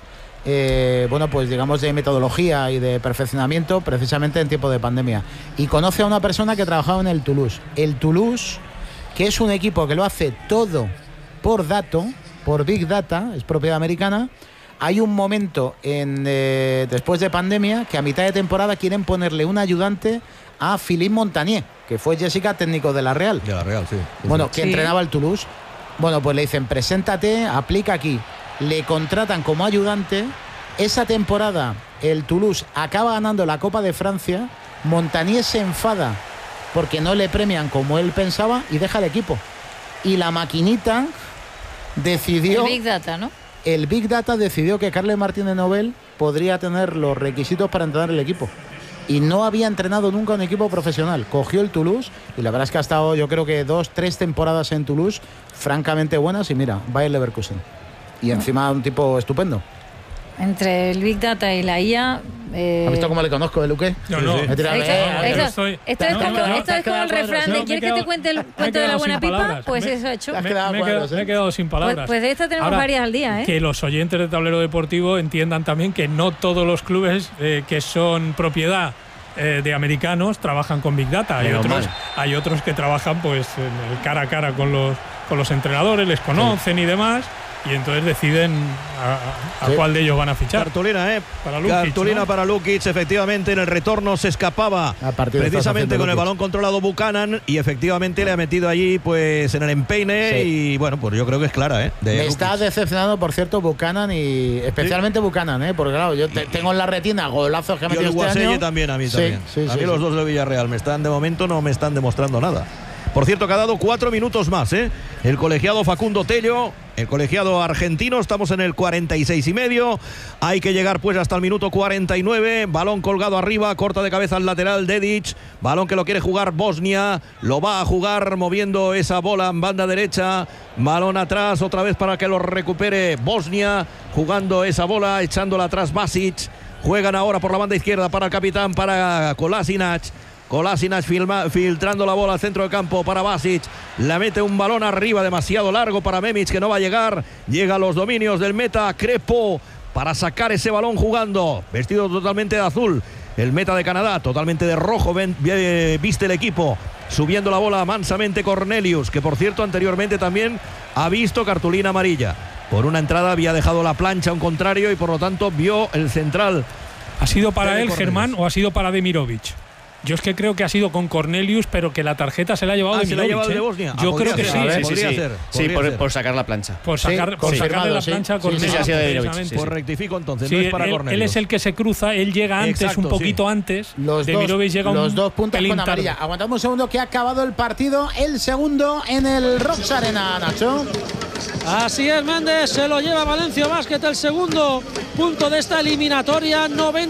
pues digamos de metodología y de perfeccionamiento precisamente en tiempo de pandemia. Y conoce a una persona que trabajaba en el Toulouse. El Toulouse, que es un equipo que lo hace todo por Big Data, es propiedad americana. Hay un momento después de pandemia que a mitad de temporada quieren ponerle un ayudante a Philippe Montagnier, que fue Jessica técnico de la Real. De la Real, sí. Bueno, que entrenaba el Toulouse. Bueno, pues le dicen, preséntate, aplica aquí. Le contratan como ayudante. Esa temporada el Toulouse acaba ganando la Copa de Francia. Montagnier se enfada porque no le premian como él pensaba y deja el equipo. Y la maquinita decidió... El Big Data, ¿no? El Big Data decidió que Carles Martínez Nobel podría tener los requisitos para entrenar el equipo. Y no había entrenado nunca un equipo profesional. Cogió el Toulouse y la verdad es que ha estado, yo creo que 2-3 temporadas en Toulouse francamente buenas. Y mira, va el Leverkusen. Y encima un tipo estupendo. Entre el Big Data y la IA... ¿Has visto cómo le conozco, Luque? Yo no. Esto es como el refrán de ¿quieres que te cuente el cuento de la buena pipa? Pues eso he hecho. Me he quedado sin palabras. Pues de esta tenemos varias al día, ¿eh? Que los oyentes de Tablero Deportivo entiendan también que no todos los clubes que son propiedad de americanos trabajan con Big Data. Hay otros que trabajan pues cara a cara con los entrenadores, les conocen y demás. Y entonces deciden a cuál de ellos van a fichar. Cartulina, para Lukic, cartulina, ¿no? Para Lukic, efectivamente en el retorno se escapaba precisamente con el balón controlado Buchanan y efectivamente le ha metido allí pues en el empeine y bueno, pues yo creo que es clara, Me está decepcionando, por cierto, Buchanan y especialmente Buchanan, porque claro, yo tengo en la retina golazos que ha metido este año. También a mí también. A mí los dos de Villarreal de momento no me están demostrando nada. Por cierto, que ha dado 4 minutos más, el colegiado Facundo Tello, el colegiado argentino. Estamos en el 46,5. Hay que llegar pues hasta el minuto 49. Balón colgado arriba, corta de cabeza al lateral Dedic. Balón que lo quiere jugar Bosnia. Lo va a jugar moviendo esa bola en banda derecha. Balón atrás otra vez para que lo recupere Bosnia. Jugando esa bola, echándola atrás Basic. Juegan ahora por la banda izquierda para el capitán, para Kolasinac. Kolasinac filtrando la bola al centro de campo para Basic. La mete un balón arriba demasiado largo para Memic, que no va a llegar. Llega a los dominios del meta Crepo para sacar ese balón jugando. Vestido totalmente de azul. El meta de Canadá, totalmente de rojo, viste el equipo. Subiendo la bola mansamente Cornelius, que por cierto anteriormente también ha visto cartulina amarilla. Por una entrada había dejado la plancha a un contrario y por lo tanto vio el central. ¿Ha sido para él, Germán, o ha sido para Demirovic? Yo es que creo que ha sido con Cornelius, pero que la tarjeta se la ha llevado de Mirovic. De Bosnia. Yo creo que sí. Por sacar la plancha. Por sacarle la plancha a Cornelius. Ha sido de Mirovic. Pues rectifico entonces, no es para Cornelius. Él es el que se cruza, él llega antes, un poquito antes. De Mirovic llega los 2 puntos con amarilla. Aguantamos un segundo que ha acabado el partido. El segundo en el Rox Arena, Nacho. Así es, Méndez, se lo lleva Valencia Basket, el segundo punto de esta eliminatoria,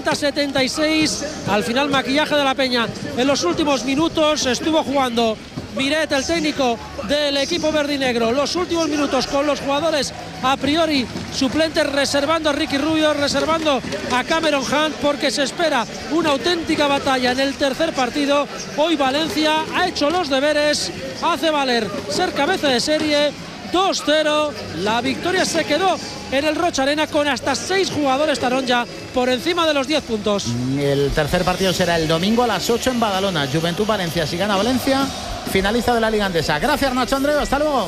90-76. Al final, maquillaje de la Peña. En los últimos minutos estuvo jugando Miret, el técnico del equipo verdinegro, los últimos minutos con los jugadores a priori suplentes, reservando a Ricky Rubio, reservando a Cameron Hunt, porque se espera una auténtica batalla en el tercer partido. Hoy Valencia ha hecho los deberes, hace valer ser cabeza de serie. 2-0, la victoria se quedó en el Roch Arena con hasta 6 jugadores Taronja por encima de los 10 puntos. El tercer partido será el domingo a las 8 en Badalona. Juventud Valencia, si gana Valencia, finalista de la Liga Andesa. Gracias, Nacho Andreu, hasta luego.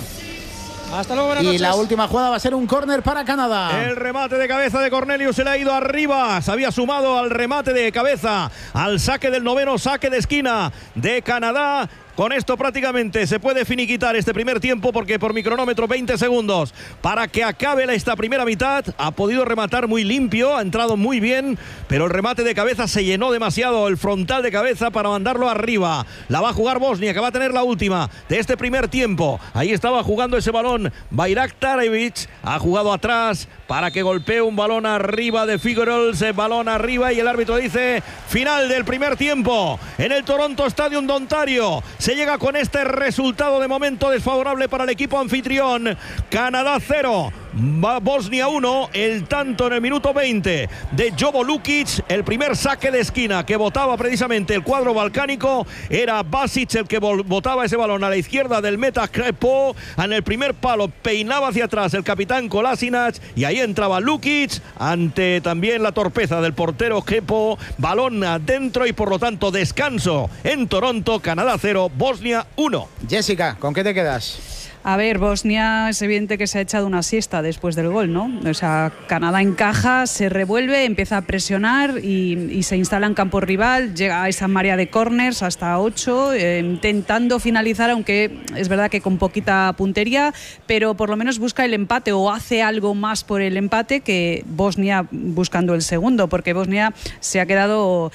Hasta luego, buenas noches. Y la última jugada va a ser un córner para Canadá. El remate de cabeza de Cornelius se le ha ido arriba. Se había sumado al remate de cabeza, al saque del noveno, saque de esquina de Canadá. Con esto prácticamente se puede finiquitar este primer tiempo, porque por mi cronómetro 20 segundos para que acabe esta primera mitad. Ha podido rematar muy limpio, ha entrado muy bien, pero el remate de cabeza se llenó demasiado, el frontal de cabeza, para mandarlo arriba. La va a jugar Bosnia, que va a tener la última de este primer tiempo. Ahí estaba jugando ese balón Bayraktarevic, ha jugado atrás para que golpee un balón arriba de Figueroa, balón arriba, y el árbitro dice final del primer tiempo en el Toronto Stadium de Ontario. Se llega con este resultado de momento desfavorable para el equipo anfitrión. Canadá 0, Bosnia 1. El tanto en el minuto 20 de Jovo Lukic. El primer saque de esquina que botaba precisamente el cuadro balcánico. Era Basic el que botaba ese balón a la izquierda del meta Krepo. En el primer palo peinaba hacia atrás el capitán Kolasinac, y ahí entraba Lukic ante también la torpeza del portero Krepo. Balón adentro, y por lo tanto descanso en Toronto. Canadá 0, Bosnia 1. Jessica, ¿con qué te quedas? A ver, Bosnia es evidente que se ha echado una siesta después del gol, ¿no? O sea, Canadá encaja, se revuelve, empieza a presionar y se instala en campo rival, llega a esa marea de corners hasta 8, intentando finalizar, aunque es verdad que con poquita puntería, pero por lo menos busca el empate o hace algo más por el empate que Bosnia buscando el segundo, porque Bosnia se ha quedado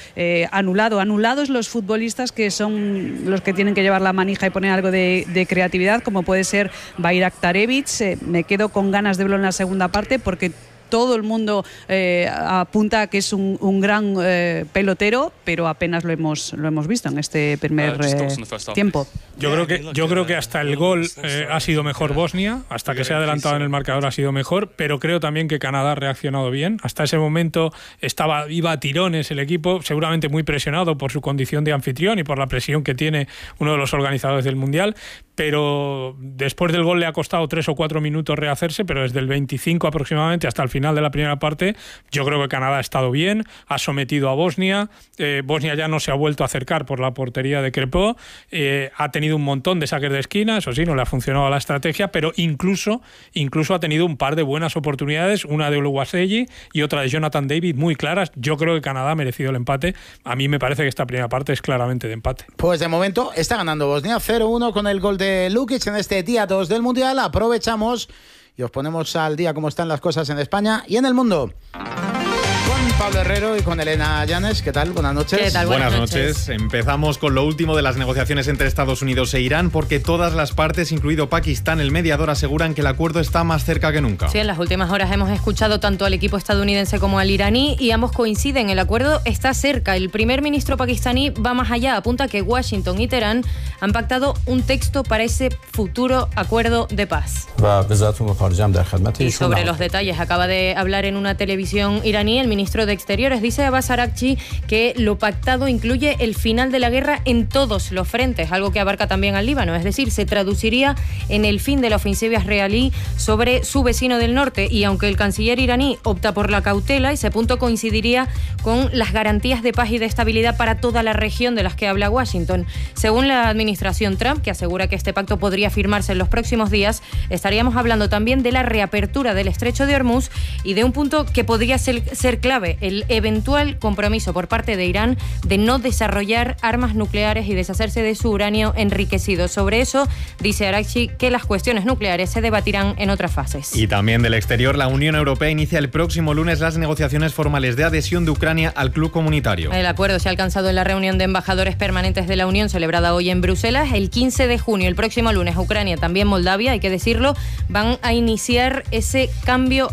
anulados los futbolistas que son los que tienen que llevar la manija y poner algo de creatividad, como puede ser Bayraktarevic. Me quedo con ganas de verlo en la segunda parte, porque todo el mundo apunta a que es un gran pelotero, pero apenas lo hemos visto en este primer tiempo. Yo creo que hasta el gol ha sido mejor Bosnia, hasta que se ha adelantado en el marcador ha sido mejor, pero creo también que Canadá ha reaccionado bien. Hasta ese momento iba a tirones el equipo, seguramente muy presionado por su condición de anfitrión y por la presión que tiene uno de los organizadores del Mundial, pero después del gol le ha costado 3 o 4 minutos rehacerse, pero desde el 25 aproximadamente hasta el final de la primera parte, yo creo que Canadá ha estado bien, ha sometido a Bosnia. Bosnia ya no se ha vuelto a acercar por la portería de Krepo, ha tenido un montón de saques de esquina, eso sí, no le ha funcionado la estrategia, pero incluso ha tenido un par de buenas oportunidades, una de Oluwaseyi y otra de Jonathan David, muy claras. Yo creo que Canadá ha merecido el empate. A mí me parece que esta primera parte es claramente de empate. Pues de momento está ganando Bosnia 0-1 con el gol de Lukic en este día 2 del Mundial. Aprovechamos y os ponemos al día cómo están las cosas en España y en el mundo. Con Pablo Herrero y con Elena Llanes. ¿Qué tal? Buenas noches. ¿Qué tal? Buenas noches. Empezamos con lo último de las negociaciones entre Estados Unidos e Irán, porque todas las partes, incluido Pakistán, el mediador, aseguran que el acuerdo está más cerca que nunca. Sí, en las últimas horas hemos escuchado tanto al equipo estadounidense como al iraní y ambos coinciden. El acuerdo está cerca. El primer ministro pakistaní va más allá. Apunta que Washington y Teherán han pactado un texto para ese futuro acuerdo de paz. Y sobre los detalles acaba de hablar en una televisión iraní el ministro de Exteriores. Dice Abbas Araghchi que lo pactado incluye el final de la guerra en todos los frentes, algo que abarca también al Líbano. Es decir, se traduciría en el fin de la ofensiva israelí sobre su vecino del norte. Y aunque el canciller iraní opta por la cautela, ese punto coincidiría con las garantías de paz y de estabilidad para toda la región de las que habla Washington. Según la administración Trump, que asegura que este pacto podría firmarse en los próximos días, estaríamos hablando también de la reapertura del estrecho de Hormuz y de un punto que podría ser clave clave el eventual compromiso por parte de Irán de no desarrollar armas nucleares y deshacerse de su uranio enriquecido. Sobre eso, dice Araghchi que las cuestiones nucleares se debatirán en otras fases. Y también del exterior, la Unión Europea inicia el próximo lunes las negociaciones formales de adhesión de Ucrania al club comunitario. El acuerdo se ha alcanzado en la reunión de embajadores permanentes de la Unión celebrada hoy en Bruselas. El 15 de junio, el próximo lunes, Ucrania, también Moldavia, hay que decirlo, van a iniciar ese camino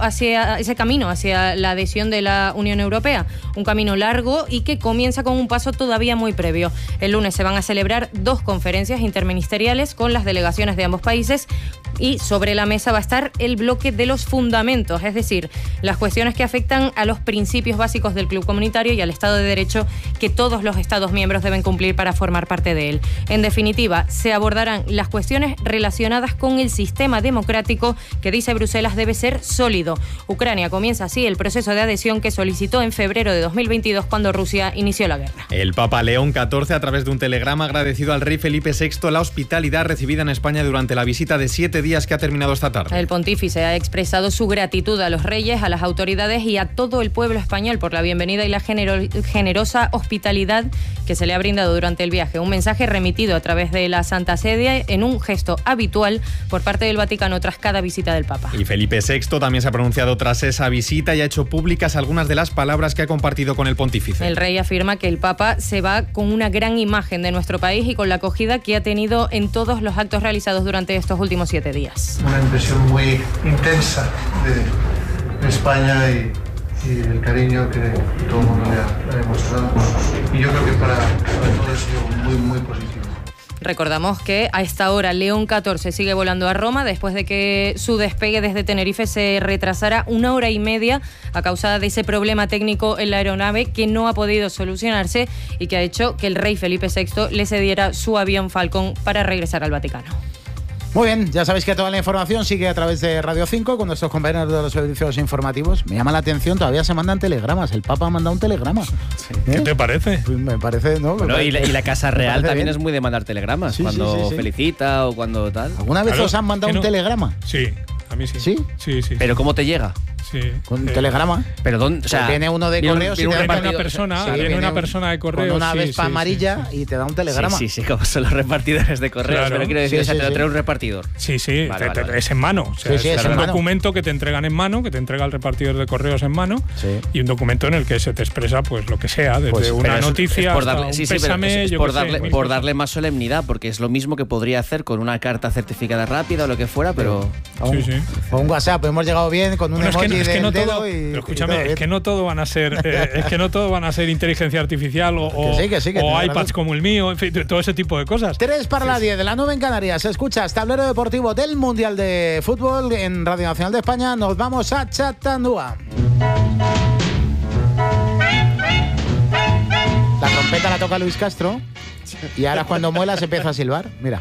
hacia la adhesión de la Unión Europea. Un camino largo y que comienza con un paso todavía muy previo. El lunes se van a celebrar 2 conferencias interministeriales con las delegaciones de ambos países y sobre la mesa va a estar el bloque de los fundamentos, es decir, las cuestiones que afectan a los principios básicos del club comunitario y al Estado de Derecho que todos los Estados miembros deben cumplir para formar parte de él. En definitiva, se abordarán las cuestiones relacionadas con el sistema democrático que, dice Bruselas, debe ser sólido. Ucrania comienza así el proceso de adhesión que solicitó en febrero de 2022 cuando Rusia inició la guerra. El Papa León XIV, a través de un telegrama, ha agradecido al rey Felipe VI la hospitalidad recibida en España durante la visita de 7 días que ha terminado esta tarde. El pontífice ha expresado su gratitud a los reyes, a las autoridades y a todo el pueblo español por la bienvenida y la generosa hospitalidad que se le ha brindado durante el viaje. Un mensaje remitido a través de la Santa Sede en un gesto habitual por parte del Vaticano tras cada visita del Papa. Y Felipe VI también se ha pronunciado tras esa visita y ha hecho públicas algunas de las palabras que ha compartido con el pontífice. El rey afirma que el Papa se va con una gran imagen de nuestro país y con la acogida que ha tenido en todos los actos realizados durante estos últimos 7 días. Una impresión muy intensa de España y el cariño que todo el mundo le ha demostrado. Y yo creo que para todos ha sido muy, muy positivo. Recordamos que a esta hora León XIV sigue volando a Roma después de que su despegue desde Tenerife se retrasara 1 hora y media a causa de ese problema técnico en la aeronave que no ha podido solucionarse y que ha hecho que el rey Felipe VI le cediera su avión Falcon para regresar al Vaticano. Muy bien, ya sabéis que toda la información sigue a través de Radio 5 con nuestros compañeros de los servicios informativos. Me llama la atención, todavía se mandan telegramas. El Papa ha mandado un telegrama. Sí. ¿Qué te parece? Pues me parece, ¿no? Bueno, y la Casa Real también es muy de mandar telegramas, cuando felicita o cuando tal. ¿Alguna vez os han mandado un telegrama? Sí, a mí sí. ¿Sí? Sí. ¿Pero cómo te llega? Sí. Con un telegrama. Pero ¿dónde? O sea, viene uno de correos y viene una persona de correos con una vespa amarilla y te da un telegrama. Sí, como son los repartidores de correos. Claro. Pero quiero decir, te lo trae un repartidor. Sí, vale. Es en mano. O sea, es un en mano. documento que te entregan en mano, que te entrega el repartidor de correos en mano, y un documento en el que se te expresa pues lo que sea, desde una noticia hasta un pésame, por darle más solemnidad, porque es lo mismo que podría hacer con una carta certificada rápida o lo que fuera, pero o un WhatsApp, hemos llegado bien con un emoji del dedo y pero escúchame, es que no todo van a ser inteligencia artificial o iPads como el mío, en fin, todo ese tipo de cosas. 3 para las 10 de la 9 en Canarias. Escuchas Tablero Deportivo del Mundial de Fútbol en Radio Nacional de España. Nos vamos a Chattanooga. La trompeta la toca Luis Castro y ahora cuando muela se empieza a silbar. Mira.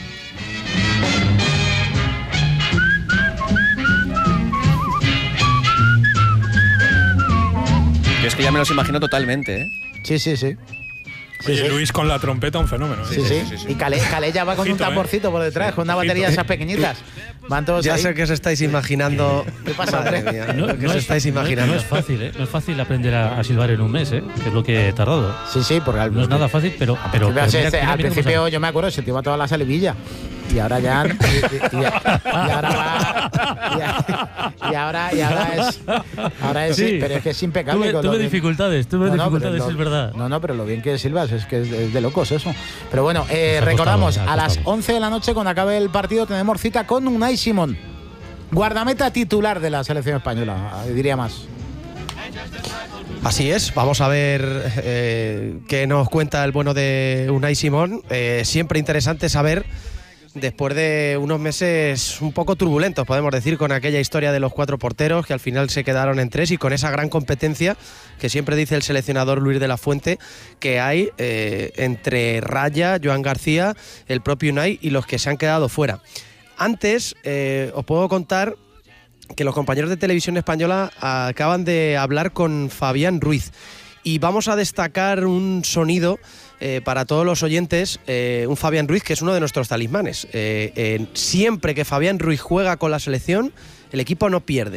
Yo es que ya me los imagino totalmente, ¿eh? Sí. Oye, Luis con la trompeta, un fenómeno. Sí. Y Calella va con un tamborcito por detrás, con una batería de esas pequeñitas. Van todos ya ahí. sé que os estáis imaginando. ¿Qué pasa, madre mía, ¿qué os estáis imaginando? No es fácil, ¿eh? No es fácil aprender a silbar en un mes, ¿eh? Que es lo que he tardado. Sí, porque no es nada fácil, pero al principio yo me acuerdo, se te iba toda la salivilla. Y ahora ya ahora es sí, pero es que es impecable. Tuve dificultades, es verdad. No, pero lo bien que silbas es que es de locos eso. Pero bueno, recordamos, a las 11 de la noche, cuando acabe el partido, tenemos cita con Unai Simón, guardameta titular de la selección española, diría más. Así es, vamos a ver qué nos cuenta el bueno de Unai Simón. Siempre interesante saber, después de unos meses un poco turbulentos, podemos decir, con aquella historia de los 4 porteros que al final se quedaron en 3 y con esa gran competencia que siempre dice el seleccionador Luis de la Fuente que hay entre Raya, Joan García, el propio Unai y los que se han quedado fuera. Antes os puedo contar que los compañeros de Televisión Española acaban de hablar con Fabián Ruiz y vamos a destacar un sonido para todos los oyentes, un Fabián Ruiz que es uno de nuestros talismanes. Siempre que Fabián Ruiz juega con la selección, el equipo no pierde.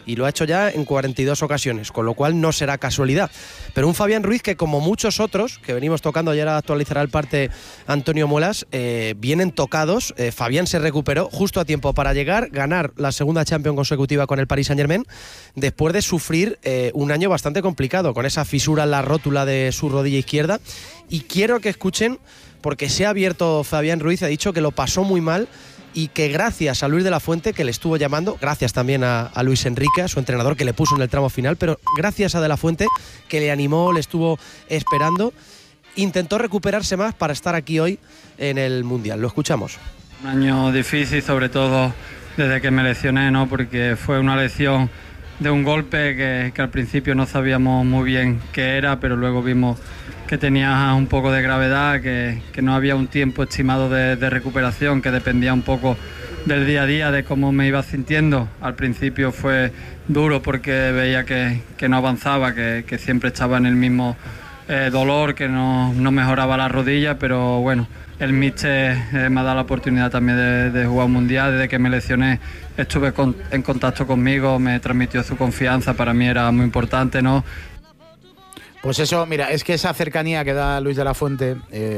y lo ha hecho ya en 42 ocasiones, con lo cual no será casualidad. Pero un Fabián Ruiz que, como muchos otros que venimos tocando, y ahora actualizará el parte Antonio Muelas, vienen tocados. Fabián se recuperó justo a tiempo para ganar la segunda Champions consecutiva con el Paris Saint-Germain, después de sufrir un año bastante complicado, con esa fisura en la rótula de su rodilla izquierda. Y quiero que escuchen, porque se ha abierto Fabián Ruiz, ha dicho que lo pasó muy mal, y que gracias a Luis de la Fuente, que le estuvo llamando, gracias también a Luis Enrique, a su entrenador, que le puso en el tramo final, pero gracias a de la Fuente, que le animó, le estuvo esperando, intentó recuperarse más para estar aquí hoy en el Mundial. Lo escuchamos. Un año difícil, sobre todo desde que me lesioné, ¿no? Porque fue una lesión de un golpe que al principio no sabíamos muy bien qué era, pero luego vimos que tenía un poco de gravedad, que no había un tiempo estimado de recuperación, que dependía un poco del día a día, de cómo me iba sintiendo. Al principio fue duro porque veía que no avanzaba, que siempre estaba en el mismo dolor, que no mejoraba la rodilla, pero bueno, el míster me ha dado la oportunidad también de jugar un mundial. Desde que me lesioné estuve en contacto conmigo, me transmitió su confianza, para mí era muy importante, ¿no? Pues eso, mira, es que esa cercanía que da Luis de la Fuente,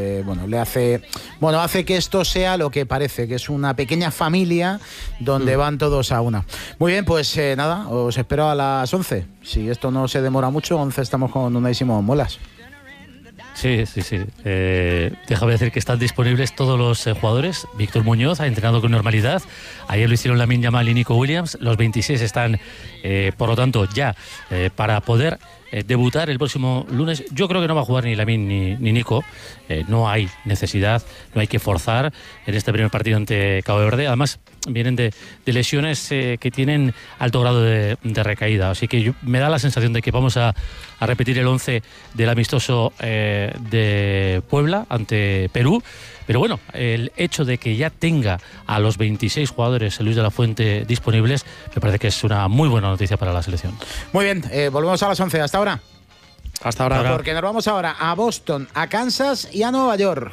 hace que esto sea lo que parece, que es una pequeña familia donde van todos a una. Muy bien, pues nada, os espero a las 11. Si esto no se demora mucho, 11 estamos con Unai Simón Muelas. Sí. Déjame decir que están disponibles todos los jugadores. Víctor Muñoz ha entrenado con normalidad. Ayer lo hicieron Lamine Yamal y Nico Williams. Los 26 están, por lo tanto, ya para poder debutar el próximo lunes. Yo creo que no va a jugar ni Lamine ni Nico. No hay necesidad, no hay que forzar en este primer partido ante Cabo Verde. Además, vienen de lesiones que tienen alto grado de recaída. Así que me da la sensación de que vamos a repetir el 11 del amistoso de Puebla ante Perú. Pero bueno, el hecho de que ya tenga a los 26 jugadores Luis de la Fuente disponibles, me parece que es una muy buena noticia para la selección. Muy bien, volvemos a las 11. ¿Hasta ahora? Hasta ahora. Porque nos vamos ahora a Boston, a Kansas y a Nueva York.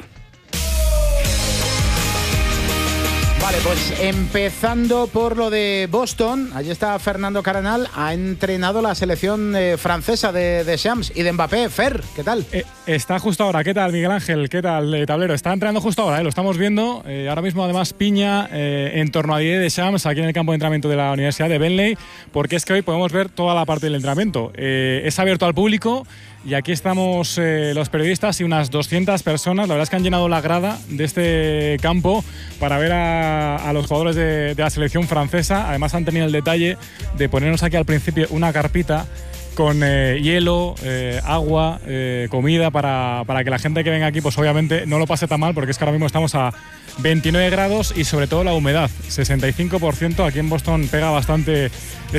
Vale, pues empezando por lo de Boston, allí está Fernando Cardenal, ha entrenado la selección francesa de Shams y de Mbappé. Fer, ¿qué tal? Está justo ahora. ¿Qué tal, Miguel Ángel? ¿Qué tal, tablero? Está entrenando justo ahora, lo estamos viendo. Ahora mismo, además, piña en torno a 10 de Shams aquí en el campo de entrenamiento de la Universidad de Bentley, porque es que hoy podemos ver toda la parte del entrenamiento. Es abierto al público. Y aquí estamos los periodistas y unas 200 personas. La verdad es que han llenado la grada de este campo para ver a los jugadores de la selección francesa. Además han tenido el detalle de ponernos aquí al principio una carpita con hielo, agua, comida para que la gente que venga aquí pues obviamente no lo pase tan mal, porque es que ahora mismo estamos a 29 grados y sobre todo la humedad, 65%. Aquí en Boston pega bastante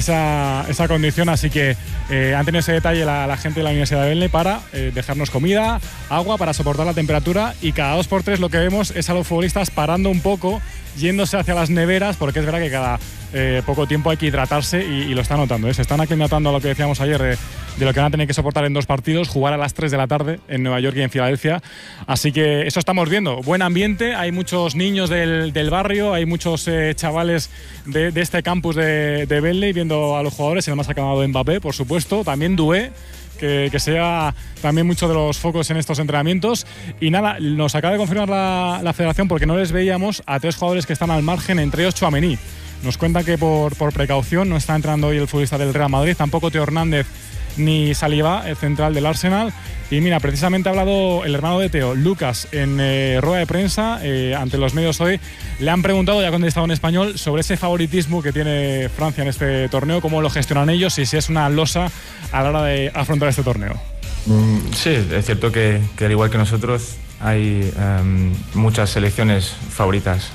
esa condición, así que han tenido ese detalle la gente de la Universidad de Bentley para dejarnos comida, agua para soportar la temperatura, y cada 2x3 lo que vemos es a los futbolistas parando un poco, yéndose hacia las neveras, porque es verdad que cada poco tiempo hay que hidratarse y lo están notando. Se están aclimatando a lo que decíamos ayer de lo que van a tener que soportar en 2 partidos, jugar a las 3 de la tarde en Nueva York y en Filadelfia. Así que eso estamos viendo. Buen ambiente, hay muchos niños del barrio, hay muchos chavales de este campus de Bentley viendo a los jugadores, y además ha acabado Mbappé, por supuesto, también Doué, que sea también mucho de los focos en estos entrenamientos. Y nada, nos acaba de confirmar la federación, porque no les veíamos a 3 jugadores que están al margen, entre ellos Tchouaméni. Nos cuentan que por precaución no está entrando hoy el futbolista del Real Madrid, tampoco Teo Hernández ni Saliba, el central del Arsenal. Y mira, precisamente ha hablado el hermano de Teo, Lucas, en rueda de prensa ante los medios hoy. Le han preguntado, ya ha contestado en español, sobre ese favoritismo que tiene Francia en este torneo, cómo lo gestionan ellos y si es una losa a la hora de afrontar este torneo. Sí, es cierto que al igual que nosotros hay muchas selecciones favoritas.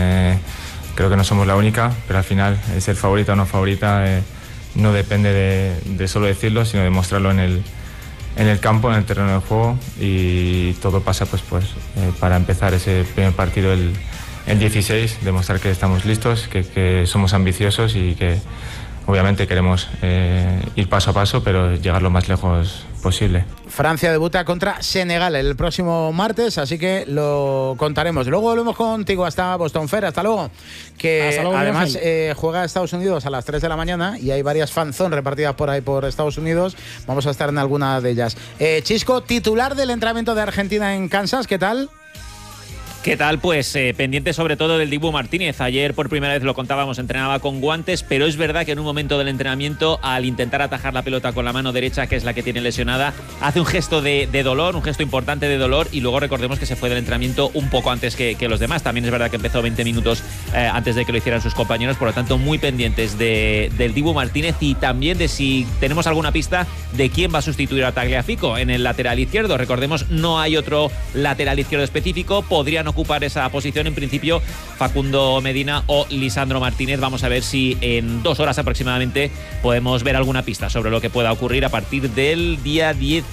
Creo que no somos la única, pero al final ser favorita o no favorita no depende de solo decirlo, sino de mostrarlo en el campo, en el terreno de juego, y todo pasa pues para empezar ese primer partido el 16, demostrar que estamos listos, que somos ambiciosos y que obviamente queremos ir paso a paso, pero llegar lo más lejos posible. Francia debuta contra Senegal el próximo martes, así que lo contaremos. Luego volvemos contigo hasta Boston Fair, hasta luego. Que hasta luego, además juega Estados Unidos a las 3 de la mañana y hay varias fanzone repartidas por ahí por Estados Unidos. Vamos a estar en alguna de ellas. Chisco, titular del entrenamiento de Argentina en Kansas, ¿qué tal? ¿Qué tal? Pues pendiente sobre todo del Dibu Martínez. Ayer por primera vez lo contábamos, entrenaba con guantes, pero es verdad que en un momento del entrenamiento, al intentar atajar la pelota con la mano derecha, que es la que tiene lesionada, hace un gesto de dolor, un gesto importante de dolor, y luego recordemos que se fue del entrenamiento un poco antes que los demás. También es verdad que empezó 20 minutos antes de que lo hicieran sus compañeros, por lo tanto muy pendientes del Dibu Martínez y también de si tenemos alguna pista de quién va a sustituir a Tagliafico en el lateral izquierdo. Recordemos, no hay otro lateral izquierdo específico, podrían ocupar esa posición en principio Facundo Medina o Lisandro Martínez. Vamos a ver si en 2 horas aproximadamente podemos ver alguna pista sobre lo que pueda ocurrir a partir del día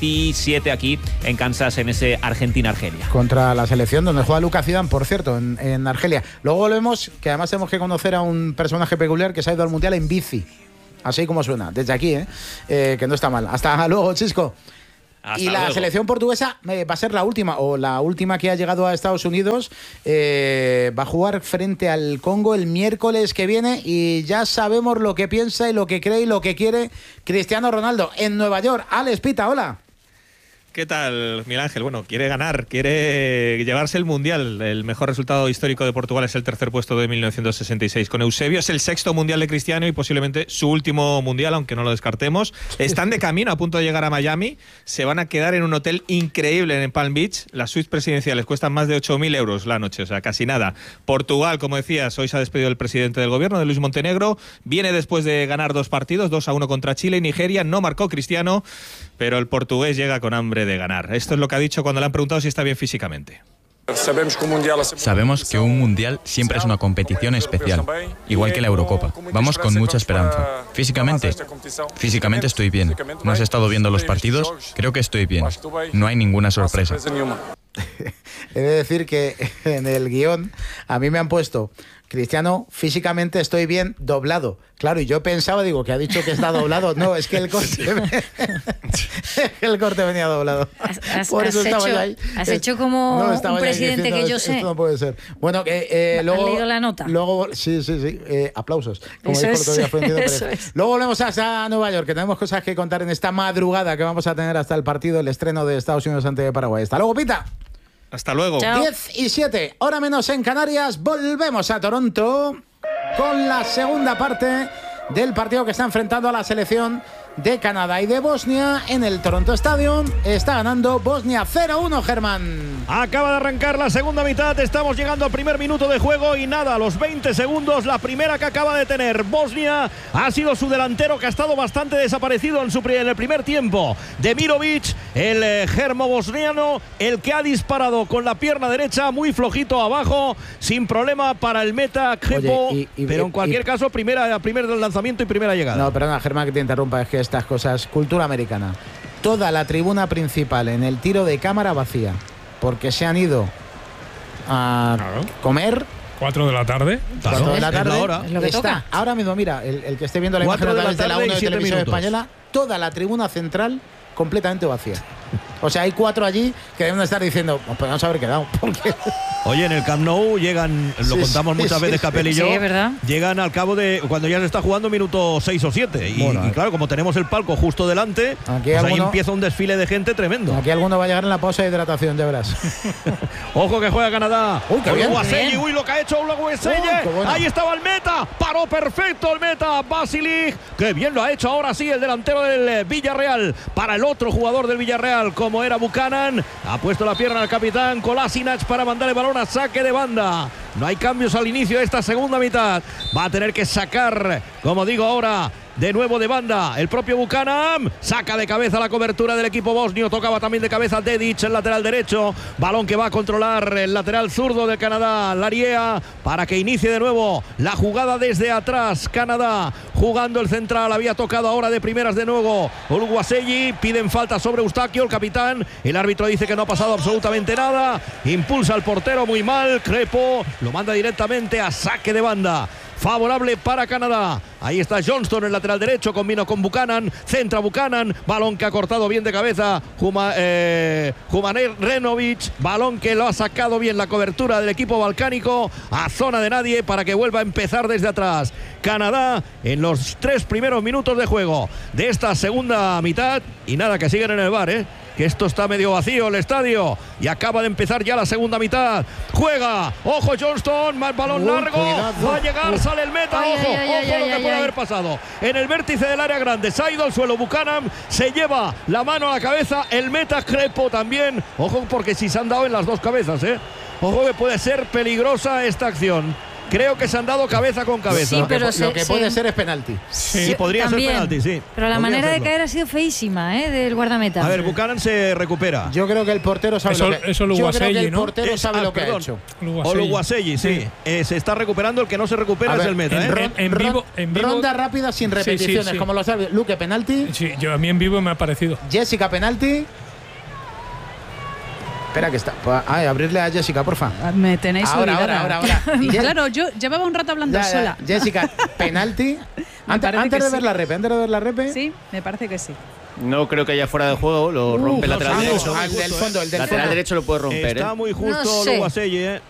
17 aquí en Kansas, en ese Argentina-Argelia. Contra la selección donde juega Lucas Zidane, por cierto, en Argelia. Luego volvemos, que además tenemos que conocer a un personaje peculiar que se ha ido al Mundial en bici. Así como suena, desde aquí, que no está mal. Hasta luego, Chisco. Y la selección portuguesa va a ser la última, o la última que ha llegado a Estados Unidos. Va a jugar frente al Congo el miércoles que viene y ya sabemos lo que piensa y lo que cree y lo que quiere Cristiano Ronaldo en Nueva York. Alex Pita, hola. ¿Qué tal, Miguel Ángel? Bueno, quiere ganar, quiere llevarse el Mundial. El mejor resultado histórico de Portugal es el tercer puesto de 1966 con Eusebio. Es el 6º Mundial de Cristiano y posiblemente su último Mundial, aunque no lo descartemos. Están de camino, a punto de llegar a Miami. Se van a quedar en un hotel increíble en Palm Beach. Las suites presidenciales cuestan más de 8.000 euros la noche, o sea, casi nada. Portugal, como decías, hoy se ha despedido el presidente del gobierno, de Luis Montenegro. Viene después de ganar 2 partidos, 2-1 contra Chile y Nigeria. No marcó Cristiano, pero el portugués llega con hambre de ganar. Esto es lo que ha dicho cuando le han preguntado si está bien físicamente. Sabemos que un mundial siempre es una competición especial, igual que la Eurocopa. Vamos con mucha esperanza. Físicamente estoy bien. ¿No has estado viendo los partidos? Creo que estoy bien. No hay ninguna sorpresa. He de decir que en el guión a mí me han puesto: Cristiano, físicamente estoy bien, doblado. Claro, y yo pensaba, digo, que ha dicho que está doblado. No, es que el corte venía doblado. Por eso estaba yo ahí. Has hecho como un presidente diciendo, que yo sé. Esto no puede ser. Bueno, luego... ¿Has leído la nota? Luego, sí. Aplausos. Como dijo el otro día Florentino Pérez. Luego volvemos hasta Nueva York, que tenemos cosas que contar en esta madrugada que vamos a tener hasta el partido, el estreno de Estados Unidos ante Paraguay. Hasta luego, Pita. Hasta luego. 10:07, hora menos en Canarias. Volvemos a Toronto con la segunda parte del partido que está enfrentando a la selección de Canadá y de Bosnia en el Toronto Stadium. Está ganando Bosnia 0-1, Germán. Acaba de arrancar la segunda mitad, estamos llegando al primer minuto de juego y nada, a los 20 segundos, la primera que acaba de tener Bosnia ha sido su delantero, que ha estado bastante desaparecido en el primer tiempo. Demirovic, el germo bosniano, el que ha disparado con la pierna derecha, muy flojito abajo, sin problema para el meta Crepo, pero en cualquier caso, primer lanzamiento y primera llegada. No, perdona, Germán, que te interrumpa, es que estas cosas, cultura americana. Toda la tribuna principal en el tiro de cámara vacía, porque se han ido a comer. 4 de la tarde. 4 de la tarde. Es lo que toca. Ahora mismo, mira, el que esté viendo la imagen a través de la 1 de Televisión Española, toda la tribuna central completamente vacía. O sea, hay 4 allí que deben estar diciendo, pues podemos haber quedado. Porque... Oye, en el Camp Nou llegan, lo contamos muchas veces Capel y yo, llegan al cabo de, cuando ya se está jugando, minuto 6 o 7. Y claro, como tenemos el palco justo delante, pues ahí empieza un desfile de gente tremendo. Aquí alguno va a llegar en la pausa de hidratación, ya verás. Ojo que juega Canadá. Uy, qué bien. Uy, lo que ha hecho Uruguaselle. Ahí estaba el meta. Paró perfecto el meta. Basilic. Qué bien lo ha hecho ahora sí el delantero del Villarreal. Para el otro jugador del Villarreal, como era Buchanan. Ha puesto la pierna al capitán Kolasinac para mandar el balón a saque de banda. No hay cambios al inicio de esta segunda mitad. Va a tener que sacar, como digo ahora, de nuevo de banda el propio Buchanan. Saca de cabeza la cobertura del equipo bosnio. Tocaba también de cabeza Dedic, el lateral derecho. Balón que va a controlar el lateral zurdo de Canadá, Lariea, para que inicie de nuevo la jugada desde atrás. Canadá jugando el central. Había tocado ahora de primeras de nuevo Uruguaselle. Piden falta sobre Eustaquio, el capitán. El árbitro dice que no ha pasado absolutamente nada. Impulsa al portero muy mal. Crepo lo manda directamente a saque de banda. favorable para Canadá. Ahí está Johnston, el lateral derecho, combina con Buchanan, centra Buchanan, balón que ha cortado bien de cabeza Humanrenovic, balón que lo ha sacado bien la cobertura del equipo balcánico a zona de nadie para que vuelva a empezar desde atrás. Canadá en los 3 primeros minutos de juego de esta segunda mitad, y nada, que siguen en el bar, que esto está medio vacío el estadio y acaba de empezar ya la segunda mitad. Juega, ojo Johnston, más balón largo, va a llegar, sale el meta, ojo lo que puede haber pasado en el vértice del área grande. Se ha ido al suelo Buchanan, se lleva la mano a la cabeza, el meta Crepo también, ojo porque si se han dado en las dos cabezas, ojo que puede ser peligrosa esta acción. Creo que se han dado cabeza con cabeza. Sí, pero lo que puede ser es penalti. Sí, podría ser penalti, sí. Pero la manera de caer ha sido feísima, del guardameta. A ver, Buchanan se recupera. Yo creo que el portero sabe lo que eso Luguaselli, el portero sabe lo que ha hecho. O Luguaselli, sí. Se está recuperando, el que no se recupera es el meta. En vivo, ronda rápida sin repeticiones, como lo sabe. Luque, penalti. Sí, a mí en vivo me ha parecido. Jessica, penalti. Espera que está. Abrirle a Jessica, porfa. Me tenéis ahora. Claro, yo llevaba un rato hablando sola. Jessica, penalti. antes de ver la repe. Sí, me parece que sí. No creo que haya fuera de juego, lo rompe el lateral derecho. El del fondo, lateral derecho lo puede romper. Está muy justo Luguaselli,